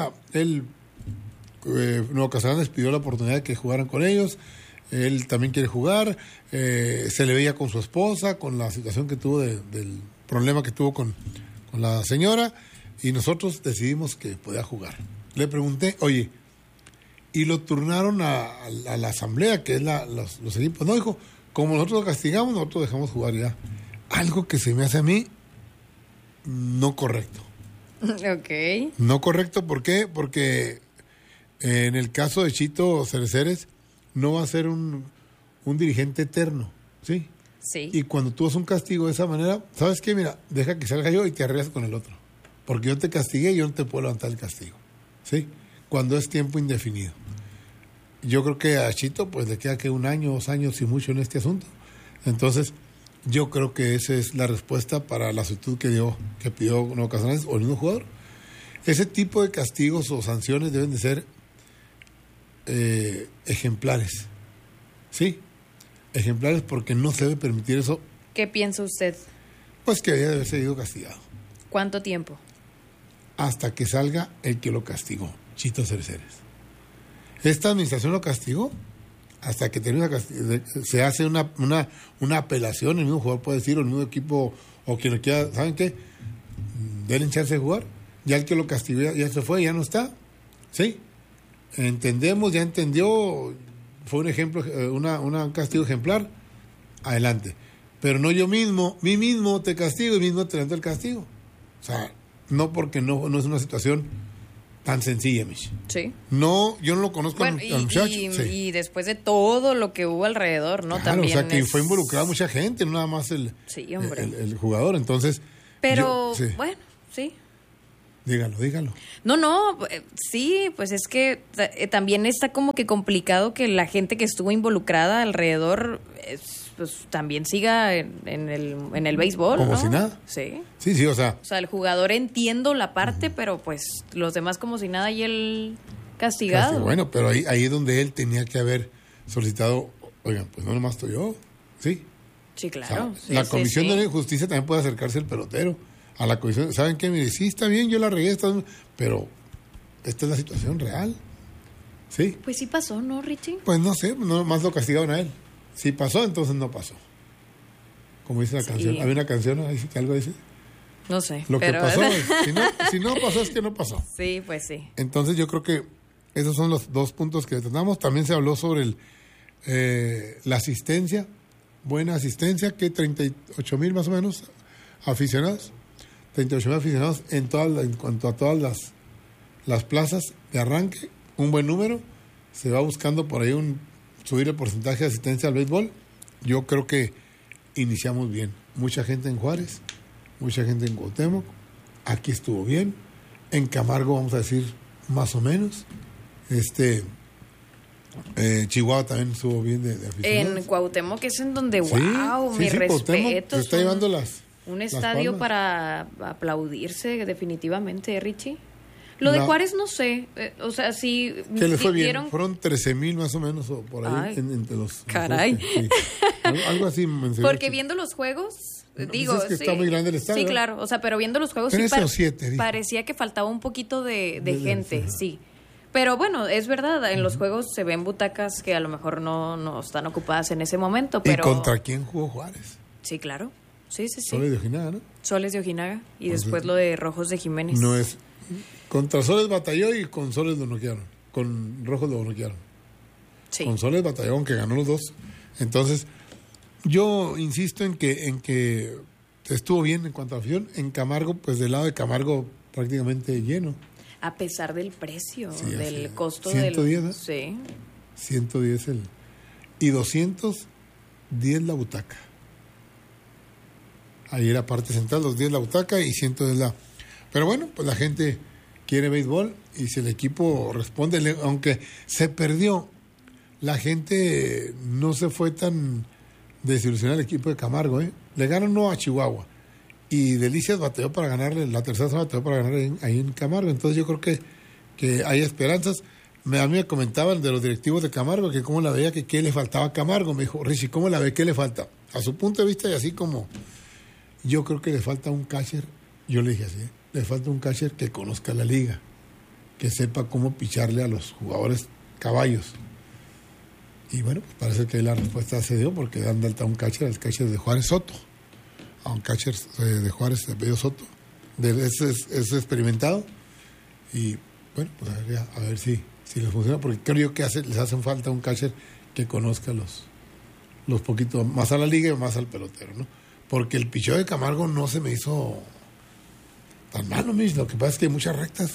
Speaker 4: Nuevo Casagrande les pidió la oportunidad de que jugaran con ellos. Él también quiere jugar. Se le veía con su esposa, con la situación que tuvo del problema que tuvo con la señora. Y nosotros decidimos que podía jugar. Le pregunté, oye, y lo turnaron a la asamblea, que es los equipos. No, dijo, como nosotros lo castigamos, nosotros dejamos jugar ya. Algo que se me hace a mí no correcto.
Speaker 6: Ok.
Speaker 4: No correcto, ¿por qué? Porque en el caso de Chito Cereceres no va a ser un dirigente eterno, ¿sí?
Speaker 6: Sí.
Speaker 4: Y cuando tú haces un castigo de esa manera, ¿sabes qué? Mira, deja que salga yo y te arreglas con el otro. Porque yo te castigué y yo no te puedo levantar el castigo, ¿sí? Cuando es tiempo indefinido. Yo creo que a Chito pues le queda que 1 año, 2 años y mucho en este asunto. Entonces, yo creo que esa es la respuesta para la solicitud que pidió Nuevo Casagrande o el mismo jugador. Ese tipo de castigos o sanciones deben de ser ejemplares, ¿sí? Ejemplares porque no se debe permitir eso.
Speaker 6: ¿Qué piensa usted?
Speaker 4: Pues que debe haberse ido castigado.
Speaker 6: ¿Cuánto tiempo?
Speaker 4: Hasta que salga el que lo castigó, Chito Cereceres. Esta administración lo castigó hasta que termina se hace una apelación, el mismo jugador puede decir, o el mismo equipo, o quien lo quiera, ¿saben qué? Denle chance de jugar. Ya el que lo castigó ya se fue, ya no está. ¿Sí? Entendemos, ya entendió, fue un ejemplo, un castigo ejemplar, adelante. Pero no yo mismo, mí mismo te castigo y mismo te levanto el castigo. O sea, no, porque no es una situación tan sencilla, Michi.
Speaker 6: Sí.
Speaker 4: No, yo no lo conozco al muchacho.
Speaker 6: Y después de todo lo que hubo alrededor, ¿no?
Speaker 4: Claro,
Speaker 6: También
Speaker 4: o sea, que fue involucrada mucha gente, no nada más el jugador. Entonces,
Speaker 6: pero, bueno, sí.
Speaker 4: Dígalo.
Speaker 6: No, sí, pues es que también está como que complicado que la gente que estuvo involucrada alrededor pues también siga en el béisbol,
Speaker 4: como
Speaker 6: ¿no?
Speaker 4: si nada.
Speaker 6: Sí.
Speaker 4: Sí, o sea,
Speaker 6: el jugador entiendo la parte, pero pues los demás como si nada y él castigado.
Speaker 4: Bueno, pero ahí es donde él tenía que haber solicitado, oigan, pues no nomás estoy yo, ¿sí?
Speaker 6: Sí, claro.
Speaker 4: O sea, la Comisión de Justicia también puede acercarse al pelotero. A la comisión, ¿saben qué? Mire, sí, está bien, yo la regué, pero esta es la situación real. ¿Sí?
Speaker 6: Pues sí pasó, ¿no, Richie?
Speaker 4: Pues no sé, no más lo castigaron a él. Si pasó, entonces no pasó. Como dice la canción. Había una canción, ¿no? ¿Que algo dice?
Speaker 6: No sé.
Speaker 4: Lo que pasó, si no pasó, es que no pasó.
Speaker 6: Sí, pues sí.
Speaker 4: Entonces yo creo que esos son los dos puntos que tratamos. También se habló sobre la asistencia, buena asistencia, que 38,000 más o menos aficionados. 38,000 aficionados en cuanto a todas las plazas de arranque, un buen número. Se va buscando por ahí subir el porcentaje de asistencia al béisbol. Yo creo que iniciamos bien. Mucha gente en Juárez, mucha gente en Cuauhtémoc. Aquí estuvo bien. En Camargo, vamos a decir, más o menos. Chihuahua también estuvo bien de aficionados.
Speaker 6: En Cuauhtémoc, que es en donde,
Speaker 4: sí,
Speaker 6: mis respetos.
Speaker 4: Está llevando
Speaker 6: un estadio para aplaudirse definitivamente, Richie. Lo de Juárez no sé, o sea, sí.
Speaker 4: Que le fue bien, fueron 13,000 más o menos, o por ahí, entre los...
Speaker 6: Caray.
Speaker 4: Sí. Algo así.
Speaker 6: Porque viendo los juegos, digo...
Speaker 4: Es que está muy grande el estadio.
Speaker 6: Sí, claro, o sea, pero viendo los juegos parecía que faltaba un poquito de gente, sí. Pero bueno, es verdad, en los juegos se ven butacas que a lo mejor no están ocupadas en ese momento, pero...
Speaker 4: ¿Y contra quién jugó Juárez?
Speaker 6: Sí, claro. Sí.
Speaker 4: Soles de Ojinaga, ¿no?
Speaker 6: Soles de Ojinaga y después lo de Rojos de Jiménez.
Speaker 4: No es... Contra Soles batalló y con Soles lo noquearon. Con Rojos lo noquearon.
Speaker 6: Sí.
Speaker 4: Con Soles batalló, aunque ganó los dos. Entonces, yo insisto en que estuvo bien en cuanto a afición. En Camargo, pues del lado de Camargo prácticamente lleno.
Speaker 6: A pesar del precio, del
Speaker 4: así,
Speaker 6: costo
Speaker 4: 110,
Speaker 6: del... Sí.
Speaker 4: 110 y 210 la butaca. Ahí era parte central, 210 la butaca y 110 la... Pero bueno, pues la gente quiere béisbol y si el equipo responde, aunque se perdió, la gente no se fue tan desilusionada al equipo de Camargo, ¿eh? Le ganó a Chihuahua y Delicias bateó para ganarle, la tercera semana bateó para ganar ahí en Camargo. Entonces yo creo que hay esperanzas. A mí me comentaban de los directivos de Camargo que cómo la veía, que qué le faltaba a Camargo. Me dijo, Richie, ¿cómo la ve? ¿Qué le falta? A su punto de vista y así como yo creo que le falta un catcher. Yo le dije así, le falta un catcher que conozca la liga, que sepa cómo picharle a los jugadores caballos. Y bueno, pues parece que la respuesta se dio porque dan de alta a un catcher, el catcher de Juárez Soto. A un catcher de Juárez de apellido Soto. Es experimentado. Y bueno, pues a ver si les funciona, porque creo yo que les hacen falta un catcher que conozca los poquitos más a la liga y más al pelotero, ¿no? Porque el picheo de Camargo no se me hizo tan malo, mismo. Lo que pasa es que hay muchas rectas.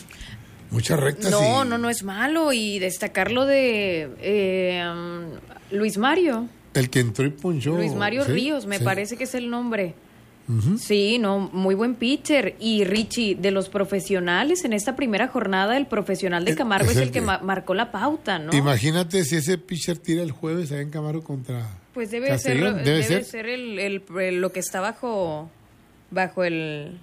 Speaker 6: No es malo. Y destacar lo de Luis Mario.
Speaker 4: El que entró y ponchó.
Speaker 6: Luis Mario Ríos, me parece que es el nombre. Uh-huh. Sí, muy buen pitcher. Y Richie, de los profesionales en esta primera jornada, el profesional de Camargo es el que marcó la pauta, ¿no?
Speaker 4: Imagínate si ese pitcher tira el jueves allá en Camargo contra...
Speaker 6: Pues debe ser lo que está bajo el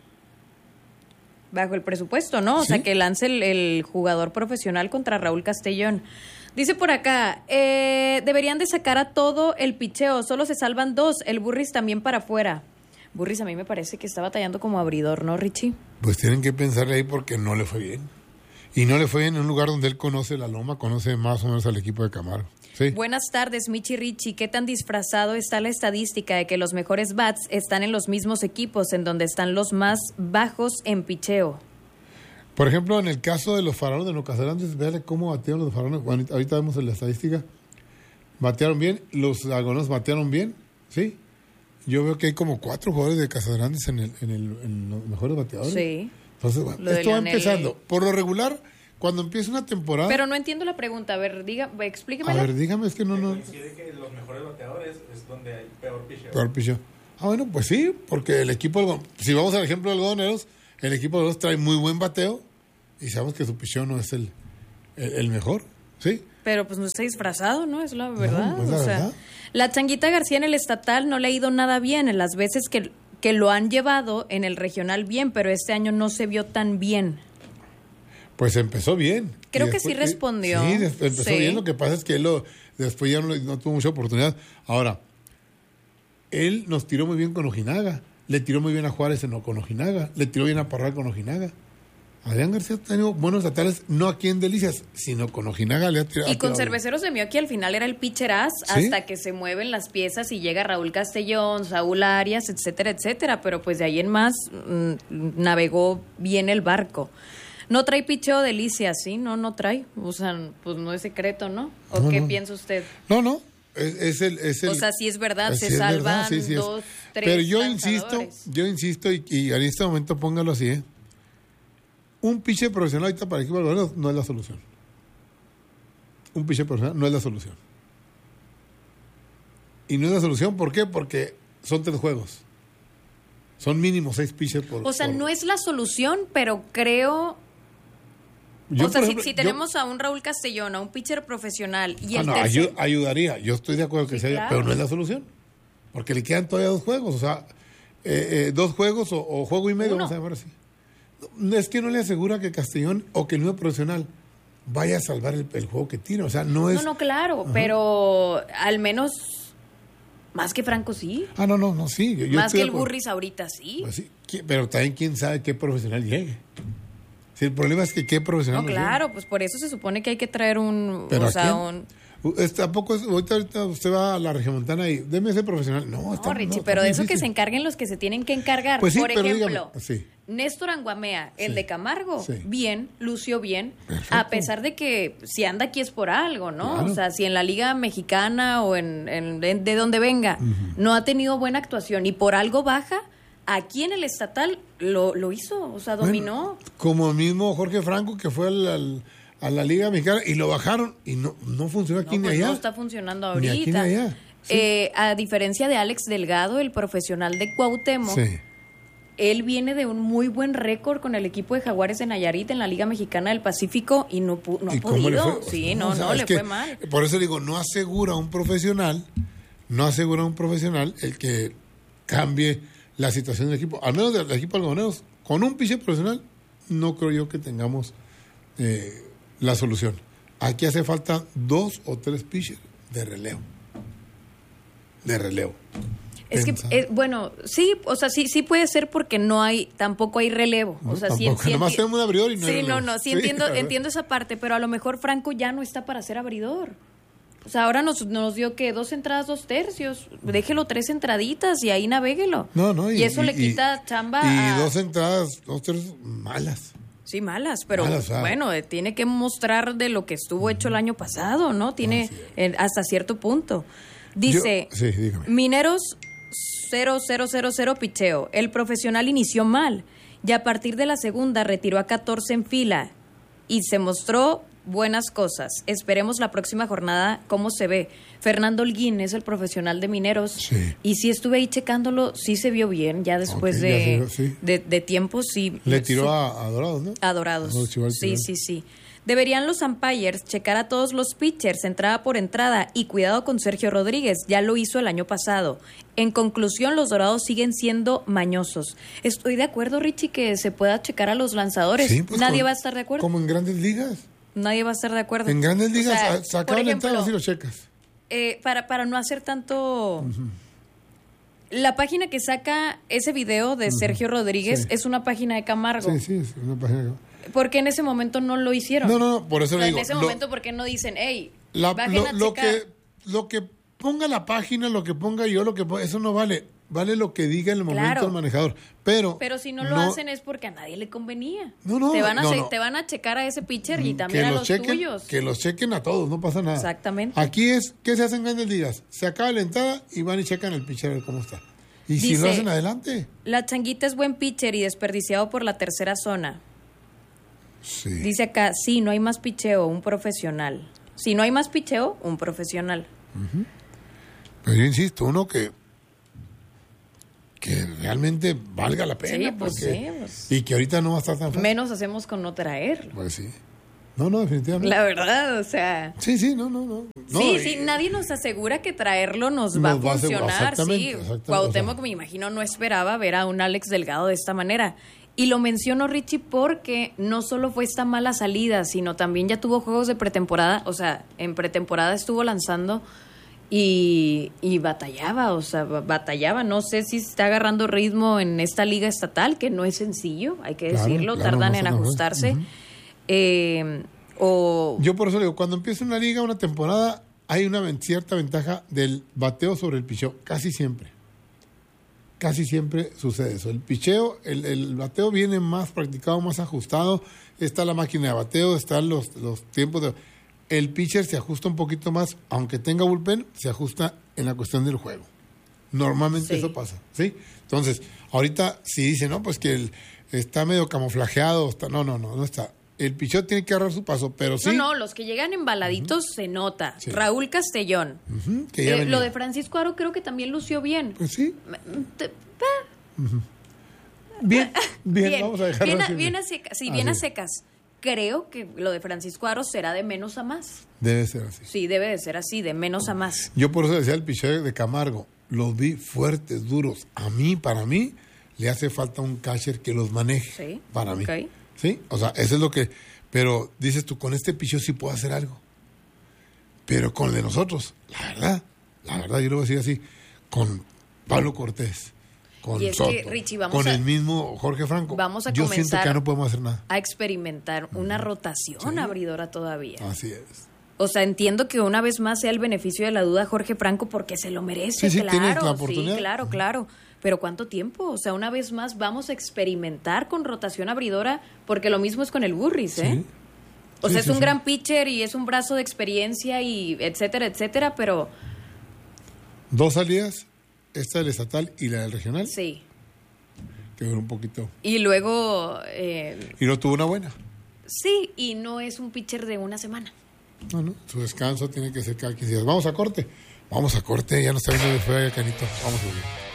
Speaker 6: presupuesto, ¿no? O
Speaker 4: ¿Sí?
Speaker 6: sea, que lance el jugador profesional contra Raúl Castellón. Dice por acá, deberían de sacar a todo el picheo, solo se salvan 2, el Burris también para afuera. Burris a mí me parece que está batallando como abridor, ¿no, Richie?
Speaker 4: Pues tienen que pensarle ahí porque no le fue bien. Y no le fue bien en un lugar donde él conoce la loma, conoce más o menos al equipo de Camargo. Sí.
Speaker 6: Buenas tardes, Michi Richie. ¿Qué tan disfrazado está la estadística de que los mejores bats están en los mismos equipos en donde están los más bajos en picheo?
Speaker 4: Por ejemplo, en el caso de los Faraones de Nueva Casarantes, véale cómo batearon los Faraones. Bueno, ahorita vemos en la estadística. Batearon bien, los algodoneros batearon bien, ¿sí? Yo veo que hay como 4 jugadores de Casarantes en los mejores bateadores.
Speaker 6: Sí.
Speaker 4: Entonces, bueno, esto va empezando. Por lo regular, cuando empieza una temporada...
Speaker 6: Pero no entiendo la pregunta. A ver, explíquemela.
Speaker 4: A ver, dígame, es que no...
Speaker 3: Coincide que los mejores bateadores es donde hay peor picheo.
Speaker 4: Peor picheo. Bueno, pues sí, porque el equipo... Si vamos al ejemplo de algodoneros, el equipo de los trae muy buen bateo y sabemos que su picheo no es el mejor, ¿sí?
Speaker 6: Pero pues no está disfrazado, ¿no? Es la verdad.
Speaker 4: No es la verdad.
Speaker 6: La Changuita García en el estatal no le ha ido nada bien en las veces que lo han llevado en el regional bien, pero este año no se vio tan bien.
Speaker 4: Pues empezó bien.
Speaker 6: Creo que sí respondió.
Speaker 4: Sí, empezó bien. Lo que pasa es que después ya no tuvo mucha oportunidad. Ahora, él nos tiró muy bien con Ojinaga. Le tiró muy bien a Juárez con Ojinaga. Le tiró bien a Parral con Ojinaga. Adrián García ha tenido buenos estatales, no aquí en Delicias, sino con Ojinaga le ha tirado.
Speaker 6: Y con Cerveceros de Mioqui al final era el pitcheraz, ¿sí? Hasta que se mueven las piezas y llega Raúl Castellón, Saúl Arias, etcétera, etcétera. Pero pues de ahí en más navegó bien el barco. No trae picheo Delicias, ¿sí? No trae. O sea, pues no es secreto, ¿no? ¿O qué piensa usted?
Speaker 4: No. Es el...
Speaker 6: O sea, sí es verdad, se
Speaker 4: es
Speaker 6: salvan
Speaker 4: verdad, sí
Speaker 6: 2, 3
Speaker 4: Pero yo
Speaker 6: lanzadores.
Speaker 4: insisto, y en este momento póngalo así, un pitcher profesional ahorita para el equipo de algodoneros no es la solución. Un pitcher profesional no es la solución. Y no es la solución, ¿por qué? Porque son 3 juegos. Son mínimo 6 pitchers por...
Speaker 6: O sea, no es la solución, pero creo...
Speaker 4: Yo,
Speaker 6: o sea,
Speaker 4: ejemplo,
Speaker 6: si tenemos a un Raúl Castellón, a un pitcher profesional y el
Speaker 4: ayudaría. Yo estoy de acuerdo que sea, claro. Pero no es la solución. Porque le quedan todavía 2 juegos. O sea, 2 juegos o juego y medio, vamos a llamar así. Es que no le asegura que Castellón o que el nuevo profesional vaya a salvar el juego que tira. O sea, no es...
Speaker 6: No, claro, ajá. Pero al menos más que Franco sí.
Speaker 4: No, sí. Yo
Speaker 6: más que el Burris ahorita sí.
Speaker 4: Pues sí. Pero también quién sabe qué profesional llegue. Sí, el problema es que qué profesional
Speaker 6: claro,
Speaker 4: llegue.
Speaker 6: Pues por eso se supone que hay que traer un...
Speaker 4: ¿Pero tampoco ahorita usted va a la Regiomontana y deme ese profesional. No,
Speaker 6: Richie, pero de eso difícil. Que se encarguen los que se tienen que encargar.
Speaker 4: Pues sí,
Speaker 6: por ejemplo,
Speaker 4: dígame, sí.
Speaker 6: Néstor Anguamea, el de Camargo,
Speaker 4: sí.
Speaker 6: Bien, lució bien,
Speaker 4: perfecto.
Speaker 6: A pesar de que si anda aquí es por algo, ¿no?
Speaker 4: Claro.
Speaker 6: O sea, si en la Liga Mexicana o de donde venga, no ha tenido buena actuación y por algo baja, aquí en el estatal lo hizo, o sea, dominó.
Speaker 4: Bueno, como el mismo Jorge Franco que fue a la Liga Mexicana y lo bajaron y no funcionó aquí ni allá.
Speaker 6: No está funcionando ahorita.
Speaker 4: Ni aquí ni allá. Sí.
Speaker 6: A diferencia de Alex Delgado, el profesional de Cuauhtémoc,
Speaker 4: sí.
Speaker 6: Él viene de un muy buen récord con el equipo de Jaguares de Nayarit en la Liga Mexicana del Pacífico y no ha podido. Sí, no, le fue mal.
Speaker 4: Por eso digo, no asegura a un profesional el que cambie la situación del equipo. Al menos del equipo algodoneros, con un pitcher profesional, no creo yo que tengamos la solución. Aquí hace falta 2 o 3 pitchers de relevo.
Speaker 6: Es que, bueno, sí, o sea, sí puede ser porque tampoco hay relevo. O sea, sí,
Speaker 4: nomás tenemos un abridor y no hay relevo.
Speaker 6: Sí, entiendo esa parte, pero a lo mejor Franco ya no está para ser abridor. O sea, ahora nos dio que 2 entradas, 2 tercios. Déjelo 3 entraditas y ahí navéguelo. Y eso le quita chamba
Speaker 4: y 2 entradas, 2 tercios malas.
Speaker 6: Sí, malas, pero bueno, tiene que mostrar de lo que estuvo hecho el año pasado, ¿no? Tiene hasta cierto punto. Dice, Mineros 0-0-0-0 picheo. El profesional inició mal y a partir de la segunda retiró a 14 en fila y se mostró buenas cosas. Esperemos la próxima jornada cómo se ve. Fernando Holguín es el profesional de Mineros y sí estuve ahí checándolo, sí se vio bien, ya después de tiempo sí.
Speaker 4: Le tiró a Dorados, ¿no?
Speaker 6: A Dorados, sí. Deberían los umpires checar a todos los pitchers entrada por entrada y cuidado con Sergio Rodríguez, ya lo hizo el año pasado. En conclusión, los Dorados siguen siendo mañosos. Estoy de acuerdo, Richie, que se pueda checar a los lanzadores. Sí, pues nadie va a estar de acuerdo.
Speaker 4: Como en Grandes Ligas.
Speaker 6: Nadie va a estar de acuerdo.
Speaker 4: En Grandes Ligas sacaban entradas y lo checas.
Speaker 6: Para no hacer tanto... La página que saca ese video de Sergio Rodríguez es una página de Camargo.
Speaker 4: Sí, es una página de Camargo.
Speaker 6: ¿Por qué en ese momento no lo hicieron?
Speaker 4: No, por eso le digo.
Speaker 6: En ese momento, ¿por qué no dicen, hey,
Speaker 4: bajen a checar? Lo que ponga la página, lo que ponga yo, eso no vale. vale lo que diga en el momento el manejador. Pero
Speaker 6: si no lo hacen es porque a nadie le convenía.
Speaker 4: No,
Speaker 6: te van a checar a ese pitcher y también a los tuyos.
Speaker 4: Que los chequen a todos, no pasa nada.
Speaker 6: Exactamente.
Speaker 4: Aquí es, ¿qué se hacen Grandes Ligas? Se acaba la entrada y van y checan el pitcher a ver cómo está. Y dice, si lo hacen adelante.
Speaker 6: La Changuita es buen pitcher y desperdiciado por la tercera zona.
Speaker 4: Sí.
Speaker 6: Dice acá, sí, no hay más picheo, un profesional. Si no hay más picheo, un profesional.
Speaker 4: Uh-huh. Pero yo insisto, uno que realmente valga la pena.
Speaker 6: Sí, pues.
Speaker 4: Y que ahorita no va a estar tan fácil.
Speaker 6: Menos hacemos con no traerlo.
Speaker 4: Pues sí. No, definitivamente.
Speaker 6: La verdad, o sea...
Speaker 4: Sí, no.
Speaker 6: Sí, nadie nos asegura que traerlo nos va a funcionar. Sí, Cuauhtémoc, me imagino, no esperaba ver a un Alex Delgado de esta manera. Y lo menciono, Richie, porque no solo fue esta mala salida, sino también ya tuvo juegos de pretemporada. O sea, en pretemporada estuvo lanzando y batallaba. No sé si está agarrando ritmo en esta liga estatal, que no es sencillo, hay que decirlo. Tardan en ajustarse.
Speaker 4: Uh-huh. Yo por eso digo, cuando empieza una liga, una temporada, hay una cierta ventaja del bateo sobre el picheo, casi siempre sucede eso. El picheo, el bateo viene más practicado, más ajustado, está la máquina de bateo, están los tiempos de... El pitcher se ajusta un poquito más, aunque tenga bullpen, se ajusta en la cuestión del juego. Normalmente eso pasa, ¿sí? Entonces, ahorita si dicen, no, pues que está medio camuflajeado, no está. El picheo tiene que agarrar su paso, pero sí.
Speaker 6: No, los que llegan embaladitos se nota. Sí. Raúl Castellón.
Speaker 4: Uh-huh,
Speaker 6: lo de Francisco Aro creo que también lució bien.
Speaker 4: Pues sí. Uh-huh. Bien, vamos a dejarlo así.
Speaker 6: Bien a secas. Creo que lo de Francisco Aro será de menos a más.
Speaker 4: Debe ser así.
Speaker 6: Sí, debe de ser así, de menos a más.
Speaker 4: Yo por eso decía el picheo de Camargo. Los vi fuertes, duros. Para mí, le hace falta un catcher que los maneje.
Speaker 6: Sí.
Speaker 4: Para mí. ¿Sí? O sea, eso es lo que... Pero dices tú, con este picheo sí puedo hacer algo. Pero con el de nosotros, la verdad, yo lo voy a decir así, con Pablo Cortés, con Soto,
Speaker 6: Richie,
Speaker 4: el mismo Jorge Franco,
Speaker 6: vamos a
Speaker 4: yo siento que ya no podemos hacer nada.
Speaker 6: A experimentar una rotación abridora todavía.
Speaker 4: Así es.
Speaker 6: O sea, entiendo que una vez más sea el beneficio de la duda Jorge Franco porque se lo merece,
Speaker 4: claro. Tienes la oportunidad.
Speaker 6: Sí, claro. Pero ¿cuánto tiempo? O sea, una vez más vamos a experimentar con rotación abridora porque lo mismo es con el Burris, ¿eh?
Speaker 4: Sí.
Speaker 6: O sea, es un gran pitcher y es un brazo de experiencia y etcétera, pero...
Speaker 4: 2 salidas, esta del estatal y la del regional.
Speaker 6: Sí.
Speaker 4: Que duró un poquito.
Speaker 6: Y luego...
Speaker 4: y no tuvo una buena.
Speaker 6: Sí, y no es un pitcher de una semana.
Speaker 4: No, su descanso tiene que ser cada 15 días. Vamos a corte, ya nos está viendo de fuera, Canito. Vamos a ver.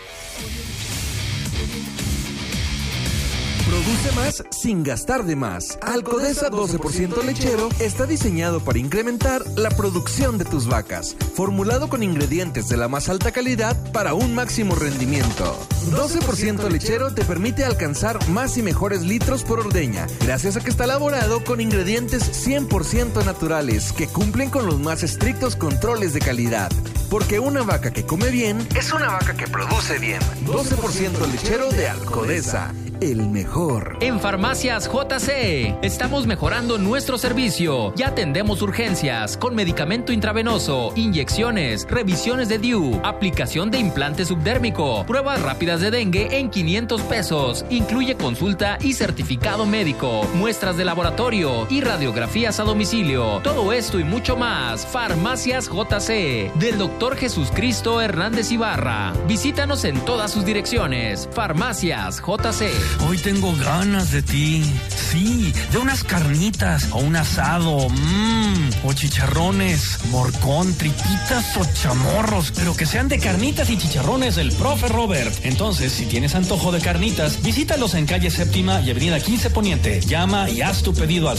Speaker 12: Produce más sin gastar de más. Alcodesa 12% lechero está diseñado para incrementar la producción de tus vacas. Formulado con ingredientes de la más alta calidad para un máximo rendimiento. 12% lechero te permite alcanzar más y mejores litros por ordeña, gracias a que está elaborado con ingredientes 100% naturales que cumplen con los más estrictos controles de calidad. Porque una vaca que come bien es una vaca que produce bien. 12% lechero de Alcodesa. El mejor.
Speaker 9: En Farmacias JC estamos mejorando nuestro servicio. Ya atendemos urgencias con medicamento intravenoso, inyecciones, revisiones de DIU, aplicación de implante subdérmico, pruebas rápidas de dengue en 500 pesos. Incluye consulta y certificado médico, muestras de laboratorio y radiografías a domicilio. Todo esto y mucho más. Farmacias JC del Dr. Jesús Cristo Hernández Ibarra. Visítanos en todas sus direcciones. Farmacias JC.
Speaker 13: Hoy tengo ganas de ti. Sí, de unas carnitas o un asado. O chicharrones, morcón, tripitas o chamorros. Pero que sean de carnitas y chicharrones del Profe Robert. Entonces, si tienes antojo de carnitas, visítalos en calle Séptima y avenida 15 Poniente. Llama y haz tu pedido al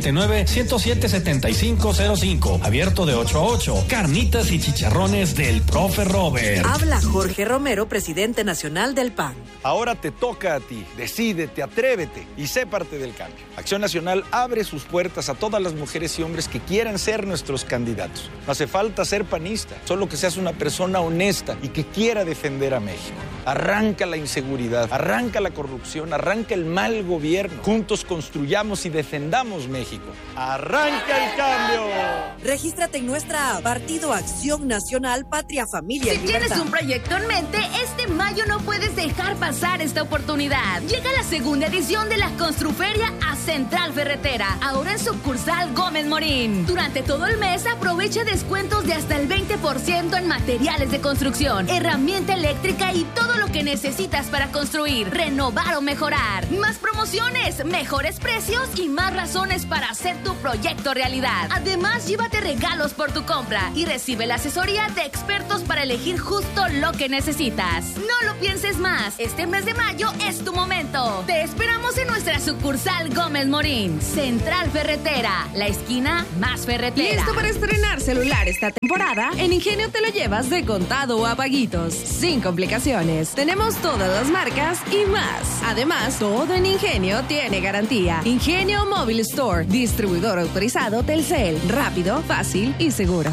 Speaker 13: 639-107-7505. Abierto de 8 a 8. Carnitas y chicharrones del Profe Robert.
Speaker 14: Habla Jorge Romero, presidente nacional del PAN.
Speaker 15: Ahora te toca a ti
Speaker 14: Decídete, atrévete y sé parte del cambio. Acción Nacional abre sus puertas a todas las mujeres y hombres que quieran ser nuestros candidatos. No hace falta ser panista, solo que seas una persona honesta y que quiera defender a México. Arranca la inseguridad, arranca la corrupción, arranca el mal gobierno. Juntos construyamos y defendamos México. ¡Arranca el cambio!
Speaker 15: Regístrate en nuestra app Partido Acción Nacional Patria Familia y
Speaker 11: Si
Speaker 15: Libertad.
Speaker 11: tienes un proyecto en mente, este mayo no puedes dejar pasar esta oportunidad. Llega la segunda edición de la Construferia a Central Ferretera, ahora en sucursal Gómez Morín. Durante todo el mes aprovecha descuentos de hasta el 20% en materiales de construcción, herramienta eléctrica y todo lo que necesitas para construir, renovar o mejorar. Más promociones, mejores precios y más razones para hacer tu proyecto realidad. Además, llévate regalos por tu compra y recibe la asesoría de expertos para elegir justo lo que necesitas. No lo pienses más, este mes de mayo es tu momento. Te esperamos en nuestra sucursal Gómez Morín, Central Ferretera, la esquina más ferretera.
Speaker 2: ¿Listo para estrenar celular esta temporada? En Ingenio te lo llevas de contado o a paguitos, sin complicaciones. Tenemos todas las marcas y más. Además, todo en Ingenio tiene garantía. Ingenio Mobile Store, distribuidor autorizado Telcel. Rápido, fácil y seguro.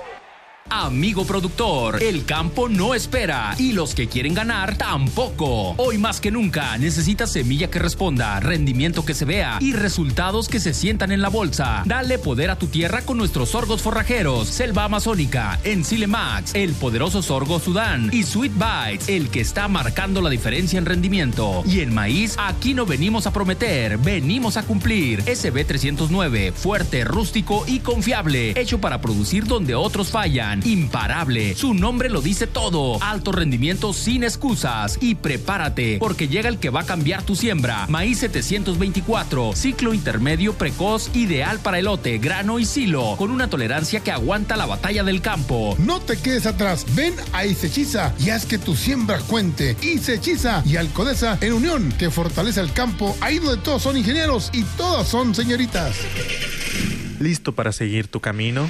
Speaker 9: Amigo productor, el campo no espera y los que quieren ganar tampoco. Hoy más que nunca necesitas semilla que responda, rendimiento que se vea y resultados que se sientan en la bolsa. Dale poder a tu tierra con nuestros sorgos forrajeros, Selva Amazónica, Enzile Max, el poderoso sorgo Sudán y Sweet Bites, el que está marcando la diferencia en rendimiento. Y en maíz, aquí no venimos a prometer, venimos a cumplir. SB 309, fuerte, rústico y confiable, hecho para producir donde otros fallan. Imparable, su nombre lo dice todo. Alto rendimiento sin excusas. Y prepárate, porque llega el que va a cambiar tu siembra. Maíz 724, ciclo intermedio precoz, ideal para elote, grano y silo, con una tolerancia que aguanta la batalla del campo.
Speaker 10: No te quedes atrás, ven a Isechiza y haz que tu siembra cuente. Isechiza y Alcodesa en unión, que fortalece el campo, ahí donde todos son ingenieros y todas son señoritas.
Speaker 3: ¿Listo para seguir tu camino?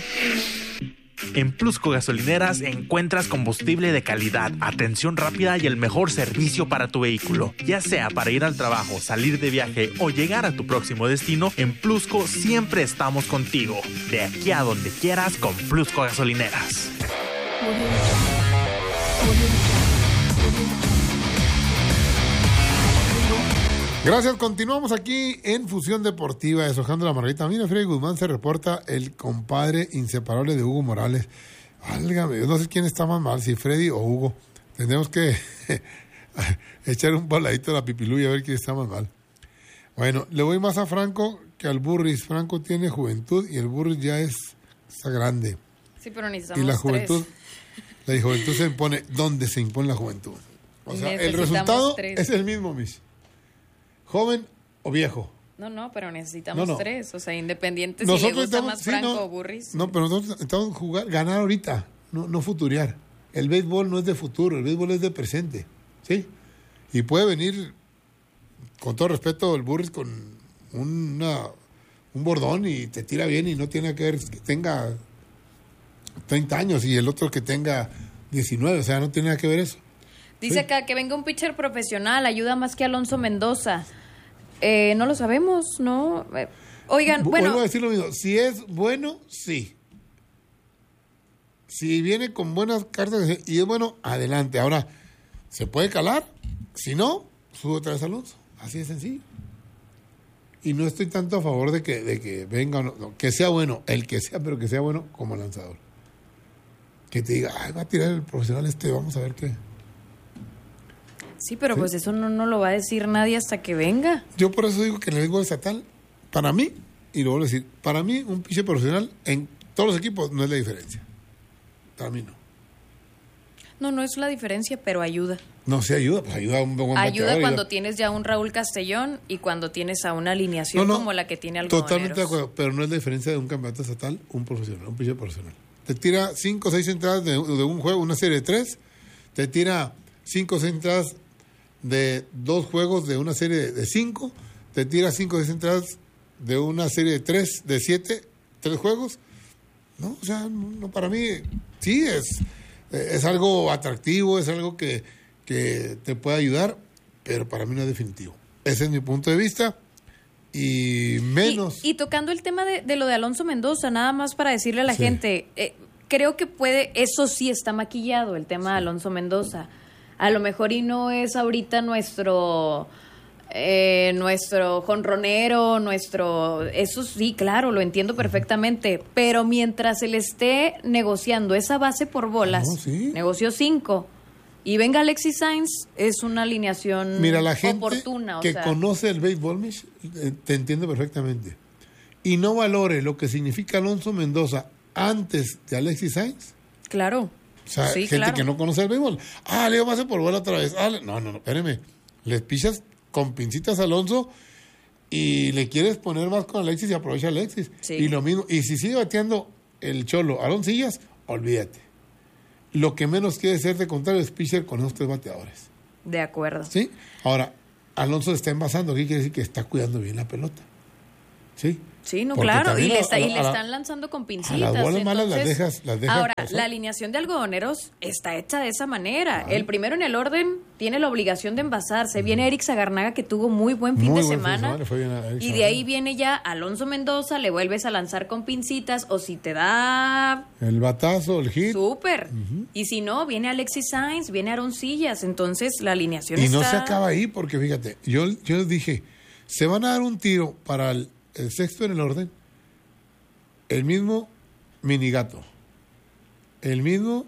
Speaker 3: En Plusco Gasolineras encuentras combustible de calidad, atención rápida y el mejor servicio para tu vehículo. Ya sea para ir al trabajo, salir de viaje o llegar a tu próximo destino, en Plusco siempre estamos contigo. De aquí a donde quieras con Plusco Gasolineras.
Speaker 4: Gracias, continuamos aquí en Fusión Deportiva, deshojando la margarita. Mira, Freddy Guzmán se reporta el compadre inseparable de Hugo Morales. Válgame, yo no sé quién está más mal, si Freddy o Hugo. Tendremos que echar un baladito a la pipiluya a ver quién está más mal. Bueno, le voy más a Franco que al Burris. Franco tiene juventud y el Burris ya está grande.
Speaker 6: Sí, pero necesitamos
Speaker 4: y la juventud, la juventud se impone donde se impone la juventud. O sea, el resultado es el mismo, Miss. ¿Joven o viejo?
Speaker 6: No, pero necesitamos tres. O sea, independiente si
Speaker 4: nosotros
Speaker 6: le gusta más Franco o Burris.
Speaker 4: No, pero nosotros necesitamos ganar ahorita, no futurear. El béisbol no es de futuro, el béisbol es de presente. ¿Sí? Y puede venir, con todo respeto, el Burris con un bordón y te tira bien y no tiene que ver que tenga 30 años y el otro que tenga 19. O sea, no tiene nada que ver eso.
Speaker 6: Dice acá que venga un pitcher profesional, ayuda más que Alonso Mendoza. No lo sabemos, ¿no? Oigan, bueno.
Speaker 4: Vuelvo a decir lo mismo. Si es bueno, sí. Si viene con buenas cartas y es bueno, adelante. Ahora, ¿se puede calar? Si no, sube otra vez a Alonso. Así de sencillo. Y no estoy tanto a favor de que venga, no, que sea bueno, el que sea, pero que sea bueno como lanzador. Que te diga, va a tirar el profesional vamos a ver qué.
Speaker 6: Sí, pero pues eso no lo va a decir nadie hasta que venga.
Speaker 4: Yo por eso digo que en el béisbol estatal, para mí, y lo vuelvo a decir, para mí un pitcher profesional en todos los equipos no es la diferencia. Para mí no.
Speaker 6: No es la diferencia, pero ayuda.
Speaker 4: No, sí ayuda, pues ayuda a un buen
Speaker 6: ayuda cuando tienes ya un Raúl Castellón y cuando tienes a una alineación como la que tiene Algodoneros.
Speaker 4: Totalmente de acuerdo, pero no es la diferencia de un campeonato estatal, un profesional, un pitcher profesional. Te tira 5 o 6 entradas de un juego, una serie de 3, te tira 5 o 6 entradas de 2 juegos de una serie de 5, te tira 5 o 6 entradas de una serie de 3, de 7, 3 juegos. No, o sea, no, para mí sí es algo atractivo, es algo que te puede ayudar, pero para mí no es definitivo. Ese es mi punto de vista. Y menos.
Speaker 6: Y tocando el tema de lo de Alonso Mendoza, nada más para decirle a la gente, creo que eso sí está maquillado, el tema de Alonso Mendoza. A lo mejor y no es ahorita nuestro jonronero, eso sí, claro, lo entiendo perfectamente, pero mientras se le esté negociando esa base por bolas, negoció 5, y venga Alexis Sainz, es una alineación
Speaker 4: Mira, la gente
Speaker 6: oportuna.
Speaker 4: Que conoce el béisbol, Mish, te entiende perfectamente. Y no valore lo que significa Alonso Mendoza antes de Alexis Sainz.
Speaker 6: Claro.
Speaker 4: O sea,
Speaker 6: sí,
Speaker 4: gente que no conoce el béisbol. Le dio base por bola otra vez. No, espéreme. Les pichas con pincitas a Alonso y le quieres poner más con Alexis y aprovecha Alexis. Sí. Y lo mismo. Y si sigue bateando el Cholo Aloncillas, olvídate. Lo que menos quiere ser de contrario es pitcher con esos 3 bateadores.
Speaker 6: De acuerdo.
Speaker 4: ¿Sí? Ahora, Alonso se está envasando. ¿Qué quiere decir? Que está cuidando bien la pelota. ¿Sí?
Speaker 6: Sí, no, porque claro, y le están lanzando con pincitas.
Speaker 4: Las bolas malas las dejas
Speaker 6: ahora,
Speaker 4: pasar.
Speaker 6: La alineación de algodoneros está hecha de esa manera. El primero en el orden tiene la obligación de envasarse. Viene Eric Sagarnaga, que tuvo muy buen fin de semana. Y de ahí viene ya Alonso Mendoza, le vuelves a lanzar con pincitas, o si te da
Speaker 4: el batazo, el hit.
Speaker 6: Súper. Y si no, viene Alexis Sainz, viene Aaroncillas. Entonces, la alineación está...
Speaker 4: Y no se acaba ahí, porque fíjate, yo dije, se van a dar un tiro para el sexto en el orden, el mismo Minigato, el mismo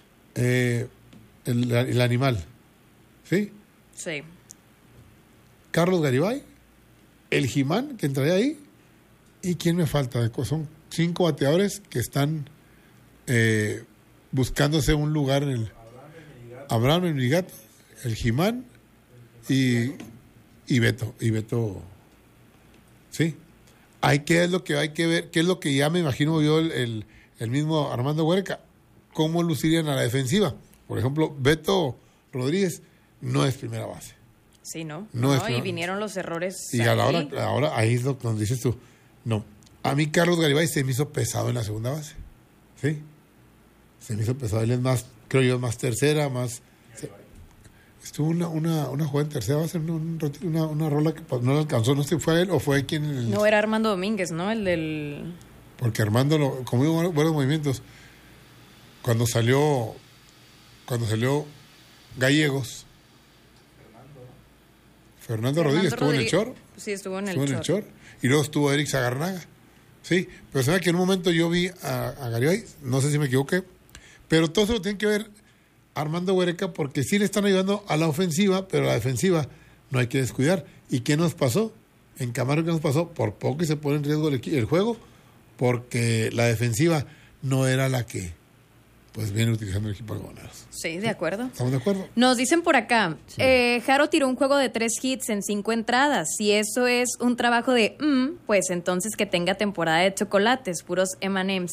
Speaker 4: el animal, ¿sí?
Speaker 6: Sí.
Speaker 4: Carlos Garibay, el Jimán, que entraría ahí, y ¿quién me falta? Son 5 bateadores que están buscándose un lugar en el... Abraham el Minigato, el Jimán y Beto, ¿sí? ¿Qué es lo que hay que ver? ¿Qué es lo que ya me imagino yo el mismo Armando Huerca? ¿Cómo lucirían a la defensiva? Por ejemplo, Beto Rodríguez no es primera base.
Speaker 6: Sí, ¿no?
Speaker 4: No,
Speaker 6: y vinieron los errores.
Speaker 4: Y ahora ahí es donde dices tú. No. A mí Carlos Garibay se me hizo pesado en la segunda base. ¿Sí? Se me hizo pesado. Él es más, creo yo, más tercera, más... Estuvo una jugada en tercera base, una rola que no le alcanzó, no sé si fue a él o fue quien...
Speaker 6: No, era Armando Domínguez, ¿no? El del...
Speaker 4: Porque Armando, como digo, buenos movimientos. Cuando salió Gallegos, Fernando Rodríguez estuvo en el Chor.
Speaker 6: Sí, estuvo en el
Speaker 4: Chor. Y luego estuvo Eric Sagarnaga. Sí, pero se ve que en un momento yo vi a Garibay, no sé si me equivoqué, pero todo eso lo tiene que ver Armando Huereca, porque sí le están ayudando a la ofensiva, pero a la defensiva no hay que descuidar. ¿Y qué nos pasó? En Camargo, ¿qué nos pasó? Por poco y se pone en riesgo el juego, porque la defensiva no era la que pues viene utilizando el equipo de algodoneros.
Speaker 6: Sí, de acuerdo.
Speaker 4: ¿Estamos de acuerdo?
Speaker 6: Nos dicen por acá, sí. Jaro tiró un juego de 3 hits en 5 entradas. Si eso es un trabajo de pues entonces que tenga temporada de chocolates, puros M&M's.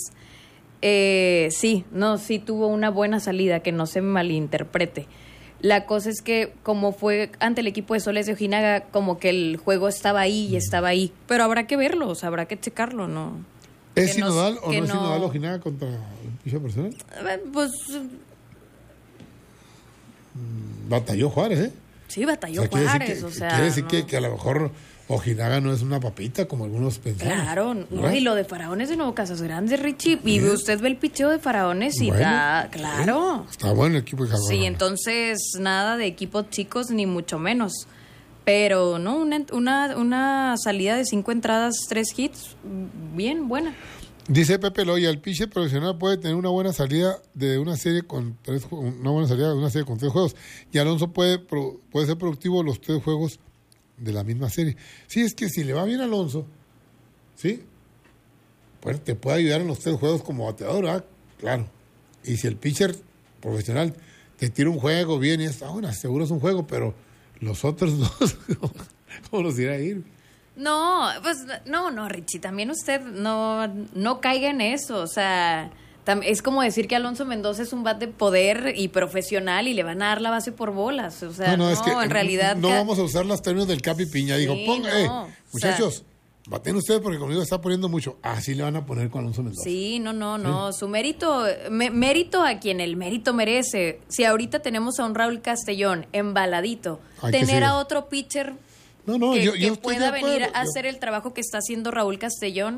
Speaker 6: Sí tuvo una buena salida, que no se malinterprete. La cosa es que como fue ante el equipo de Soles de Ojinaga, como que el juego estaba ahí y estaba ahí. Pero habrá que verlo, o sea, habrá que checarlo, ¿no?
Speaker 4: ¿Es sinodal o no es sinodal Ojinaga contra el picho personal?
Speaker 6: Pues...
Speaker 4: batalló Juárez, ¿eh?
Speaker 6: Sí, batalló Juárez,
Speaker 4: quiere decir que a lo mejor... Ojinaga no es una papita como algunos pensaban.
Speaker 6: Claro, no, y lo de Faraones de Nuevo Casas Grandes, Richie. Y usted ve el picheo de Faraones y da, claro.
Speaker 4: Está bueno el equipo de Jaguar.
Speaker 6: Sí, entonces nada de equipos chicos ni mucho menos. Pero no, una salida de 5 entradas, 3 hits, bien buena.
Speaker 4: Dice Pepe Loya, el pitcher profesional puede tener una buena salida de una serie con 3 juegos. Y Alonso puede ser productivo los 3 juegos de la misma serie. Sí, es que si le va bien a Alonso, ¿sí? Pues te puede ayudar en los 3 juegos como bateador, ¿verdad? Claro. Y si el pitcher profesional te tira un juego bien y está bueno, seguro es un juego, pero los otros 2, ¿cómo los irá a ir?
Speaker 6: No, pues no, Richie, también usted no caiga en eso, o sea... Es como decir que Alonso Mendoza es un bat de poder y profesional y le van a dar la base por bolas. O sea,
Speaker 4: es que
Speaker 6: en realidad...
Speaker 4: No vamos a usar los términos del Capi Piña. Digo, muchachos, baten ustedes porque conmigo está poniendo mucho. Así le van a poner con Alonso Mendoza.
Speaker 6: Sí, no. Su mérito a quien el mérito merece. Si ahorita tenemos a un Raúl Castellón embaladito, tener a otro pitcher que pueda venir a hacer el trabajo que está haciendo Raúl Castellón.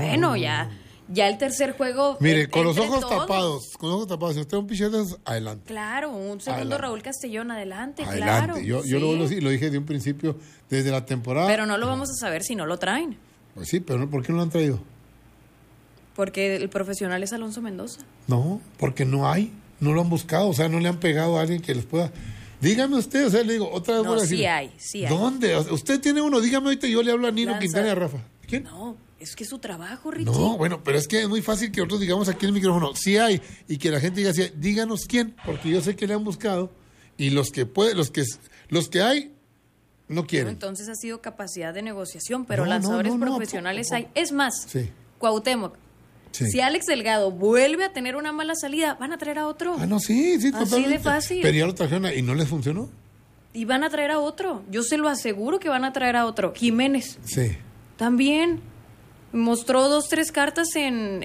Speaker 6: Ya el tercer juego.
Speaker 4: Mire, con los ojos tapados, si usted es un pitcher, adelante.
Speaker 6: Claro, un segundo Raúl Castellón, adelante.
Speaker 4: Claro. Yo lo dije de un principio, desde la temporada.
Speaker 6: Pero no lo vamos a saber si no lo traen.
Speaker 4: Pues sí, pero ¿por qué no lo han traído?
Speaker 6: Porque el profesional es Alonso Mendoza.
Speaker 4: No, porque no lo han buscado, o sea, no le han pegado a alguien que les pueda. Dígame usted, o sea, le digo, otra vez voy a decir.
Speaker 6: Sí hay.
Speaker 4: ¿Dónde? O sea, usted tiene uno, dígame ahorita, yo le hablo a Nino Quintana y a Rafa. ¿Quién?
Speaker 6: No, es que es su trabajo, Richie.
Speaker 4: No, bueno, pero es que es muy fácil que nosotros digamos aquí en el micrófono, sí hay, y que la gente diga así, díganos quién, porque yo sé que le han buscado, y los que hay, no quieren.
Speaker 6: No, entonces ha sido capacidad de negociación, pero lanzadores profesionales hay. Es más, Cuauhtémoc. Sí. Si Alex Delgado vuelve a tener una mala salida, van a traer a otro.
Speaker 4: Sí, totalmente.
Speaker 6: Así de fácil.
Speaker 4: Pero ya lo trajeron y no les funcionó.
Speaker 6: Y van a traer a otro. Yo se lo aseguro que van a traer a otro. Jiménez.
Speaker 4: Sí.
Speaker 6: También mostró 2-3 cartas en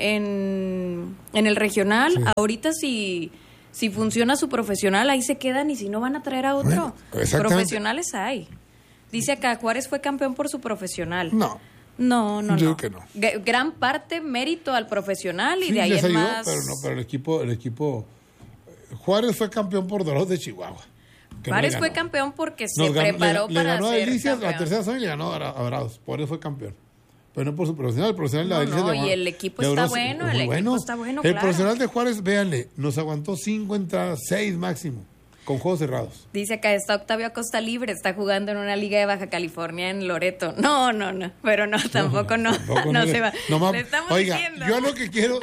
Speaker 6: el regional. Sí. Ahorita si funciona su profesional, ahí se quedan, y si no, van a traer a otro. Bueno, profesionales hay. Dice acá, Juárez fue campeón por su profesional. No.
Speaker 4: Yo creo que no.
Speaker 6: Gran parte mérito al profesional, y de ahí en más.
Speaker 4: Pero el equipo Juárez fue campeón por Dorados de Chihuahua.
Speaker 6: Juárez fue campeón porque se preparó para
Speaker 4: le ganó
Speaker 6: ser
Speaker 4: a Delicias
Speaker 6: campeón.
Speaker 4: La tercera zona y le ganó a Dorados. Por eso fue campeón. Pero no por su profesional. El profesional de Delicias
Speaker 6: y el equipo está bueno. Equipo está bueno,
Speaker 4: El profesional de Juárez, véanle, nos aguantó 5 entradas, 6 máximo, con juegos cerrados.
Speaker 6: Dice acá, está Octavio Acosta libre, está jugando en una liga de Baja California en Loreto. No, pero tampoco se va. Le estamos diciendo.
Speaker 4: Yo lo que quiero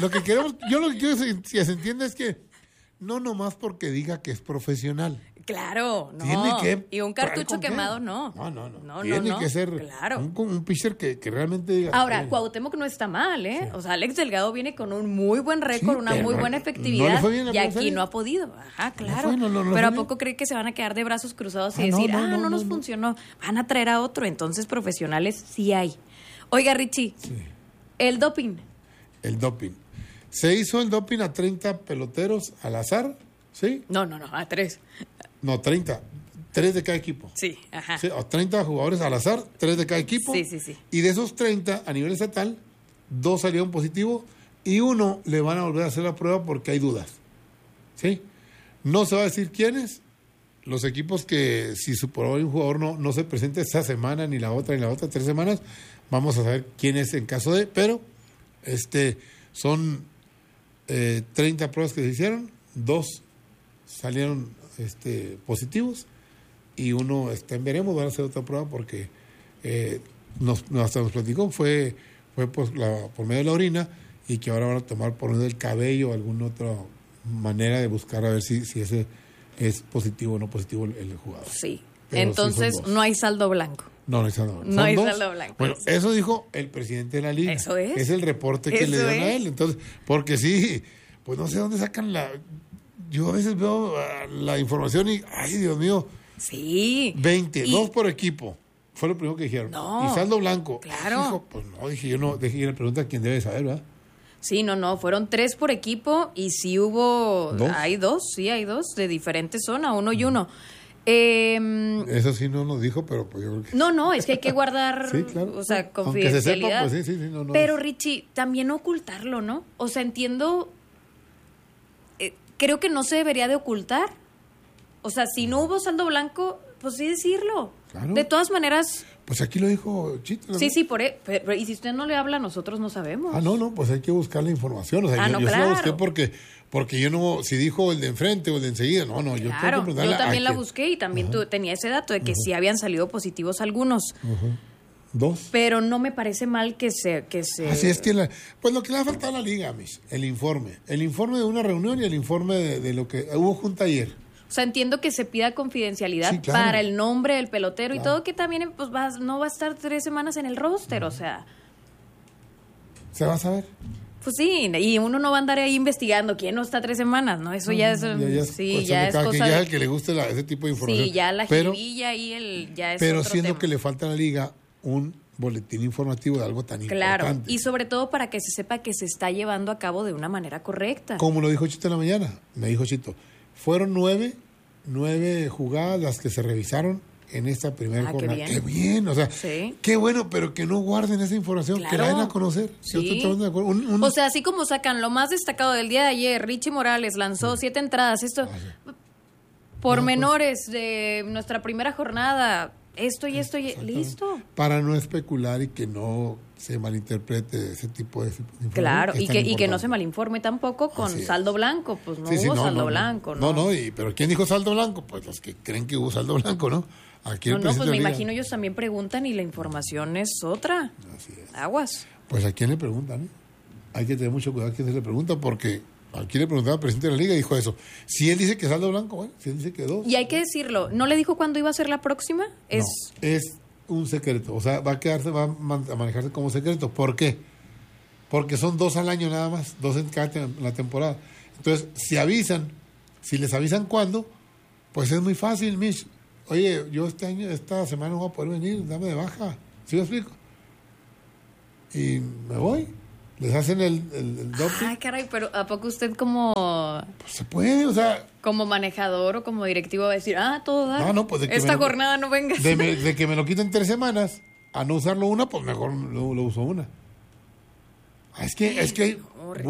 Speaker 4: que se entienda es que no nomás porque diga que es profesional.
Speaker 6: Claro, no.
Speaker 4: Tiene que
Speaker 6: y un cartucho quemado, no.
Speaker 4: Tiene que ser un pitcher que realmente diga.
Speaker 6: Ahora, Cuauhtémoc no está mal, ¿eh? Sí. O sea, Alex Delgado viene con un muy buen récord, una muy buena efectividad, y aquí no ha podido. Ajá, claro. Pero ¿a poco cree que se van a quedar de brazos cruzados y decir, no nos funcionó? Van a traer a otro. Entonces, profesionales sí hay. Oiga, Richie, el doping.
Speaker 4: Se hizo el doping a 30 peloteros al azar, ¿sí?
Speaker 6: No, a 3.
Speaker 4: No, 30. 3 de cada equipo.
Speaker 6: Sí, ajá.
Speaker 4: Sí, 30 jugadores al azar, 3 de cada equipo.
Speaker 6: Sí.
Speaker 4: Y de esos 30, a nivel estatal, 2 salieron positivos y 1 le van a volver a hacer la prueba porque hay dudas. ¿Sí? No se va a decir quiénes. Los equipos que, si por hoy un jugador no se presente esa semana, ni la otra, 3 semanas, vamos a saber quién es en caso de. Pero son 30 pruebas que se hicieron, 2 salieron positivos y 1 veremos, van a hacer otra prueba porque hasta nos platicó, fue por medio de la orina, y que ahora van a tomar por medio del cabello alguna otra manera de buscar a ver si ese es positivo o no positivo el jugador.
Speaker 6: Sí. Pero entonces no hay saldo blanco.
Speaker 4: No hay saldo blanco.
Speaker 6: No hay saldo blanco.
Speaker 4: Bueno, eso dijo el presidente de la liga.
Speaker 6: Eso es.
Speaker 4: Es el reporte que le dieron a él. Entonces, porque sí, pues no sé dónde sacan yo a veces veo la información y, ay, Dios mío.
Speaker 6: Sí.
Speaker 4: 22 por equipo. Fue lo primero que dijeron.
Speaker 6: No.
Speaker 4: Y saldo blanco.
Speaker 6: Claro.
Speaker 4: Dijo, pues no, dije yo le pregunto a quién debe saber, ¿verdad?
Speaker 6: Sí, fueron 3 por equipo, y sí hubo...
Speaker 4: ¿2?
Speaker 6: Hay 2 de diferentes zonas, 1 y 1.
Speaker 4: Eso sí no nos dijo, pero pues yo creo que...
Speaker 6: No, es que hay que guardar,
Speaker 4: sí, claro.
Speaker 6: O sea, confidencialidad.
Speaker 4: Aunque se sepa, pues sí,
Speaker 6: Pero Richie, también ocultarlo, ¿no? O sea, entiendo... creo que no se debería de ocultar. O sea, si no hubo saldo blanco, pues sí decirlo.
Speaker 4: Claro.
Speaker 6: De todas maneras...
Speaker 4: Pues aquí lo dijo Chito. ¿No?
Speaker 6: Sí, pero y si usted no le habla, nosotros no sabemos.
Speaker 4: No, pues hay que buscar la información. O sea, yo sí la busqué porque yo no, si dijo el de enfrente o el de enseguida, yo tengo que preguntarle.
Speaker 6: Yo también la busqué y también tenía ese dato de que sí habían salido positivos algunos.
Speaker 4: 2.
Speaker 6: Pero no me parece mal que se...
Speaker 4: Así es que pues lo que le ha faltado a la liga, Mish, el informe de una reunión y el informe de lo que hubo junta ayer.
Speaker 6: O sea, entiendo que se pida confidencialidad,
Speaker 4: sí, claro,
Speaker 6: para el nombre del pelotero, y todo, que también pues no va a estar 3 semanas en el roster, o sea...
Speaker 4: ¿Se va a saber?
Speaker 6: Pues sí, y uno no va a andar ahí investigando quién no está 3 semanas, ¿no? Eso ya es cosa
Speaker 4: de... el que le guste ese tipo de información.
Speaker 6: Sí, ya la jiribilla y ya es
Speaker 4: pero
Speaker 6: otro
Speaker 4: siendo
Speaker 6: tema.
Speaker 4: Que le falta a la liga un boletín informativo de algo tan importante.
Speaker 6: Claro, y sobre todo para que se sepa que se está llevando a cabo de una manera correcta.
Speaker 4: Como lo dijo Chito en la mañana, me dijo Chito, fueron 9 jugadas las que se revisaron en esta primera jornada.
Speaker 6: Qué bien.
Speaker 4: Qué bien, o sea,
Speaker 6: sí.
Speaker 4: Qué bueno, pero que no guarden esa información,
Speaker 6: Claro.
Speaker 4: que la den a conocer.
Speaker 6: Sí.
Speaker 4: Yo estoy totalmente de acuerdo.
Speaker 6: O sea, así como sacan lo más destacado del día de ayer, Richie Morales lanzó 7 entradas, esto, pormenores de nuestra primera jornada, esto y listo.
Speaker 4: Para no especular y que no se malinterprete ese tipo de información.
Speaker 6: Claro,
Speaker 4: es
Speaker 6: y
Speaker 4: tan
Speaker 6: que no
Speaker 4: importante.
Speaker 6: se malinforme tampoco con
Speaker 4: Así es.
Speaker 6: saldo blanco, pues no
Speaker 4: Sí, sí,
Speaker 6: hubo saldo blanco, ¿no?
Speaker 4: No, pero ¿quién dijo saldo blanco? Pues los que creen que hubo saldo blanco, ¿no? Aquí el
Speaker 6: No,
Speaker 4: presidente
Speaker 6: pues me
Speaker 4: de la Liga.
Speaker 6: imagino ellos también preguntan y la información es otra.
Speaker 4: Así es.
Speaker 6: Aguas.
Speaker 4: Pues a quién le preguntan, ¿no? Hay que tener mucho cuidado a quién se le pregunta, porque aquí le preguntaba al presidente de la Liga y dijo eso. Si él dice que saldo blanco, bueno, si él dice que 2.
Speaker 6: Y hay que decirlo, ¿no le dijo cuándo iba a ser la próxima?
Speaker 4: No, es un secreto, o sea, va a manejarse como secreto. ¿Por qué? Porque son 2 al año nada más, 2 en cada la temporada. Entonces, si les avisan cuándo, pues es muy fácil, Mish. Oye, yo esta semana no voy a poder venir, dame de baja. ¿Sí me explico? Y me voy. Les hacen el doping.
Speaker 6: Ay, caray, pero ¿a poco usted como...
Speaker 4: Pues se puede, o sea...
Speaker 6: como manejador o como directivo va a decir, todo da.
Speaker 4: No, pues de que
Speaker 6: esta jornada no vengas.
Speaker 4: De que me lo quiten 3 semanas, a no usarlo una, pues mejor lo uso una. Es que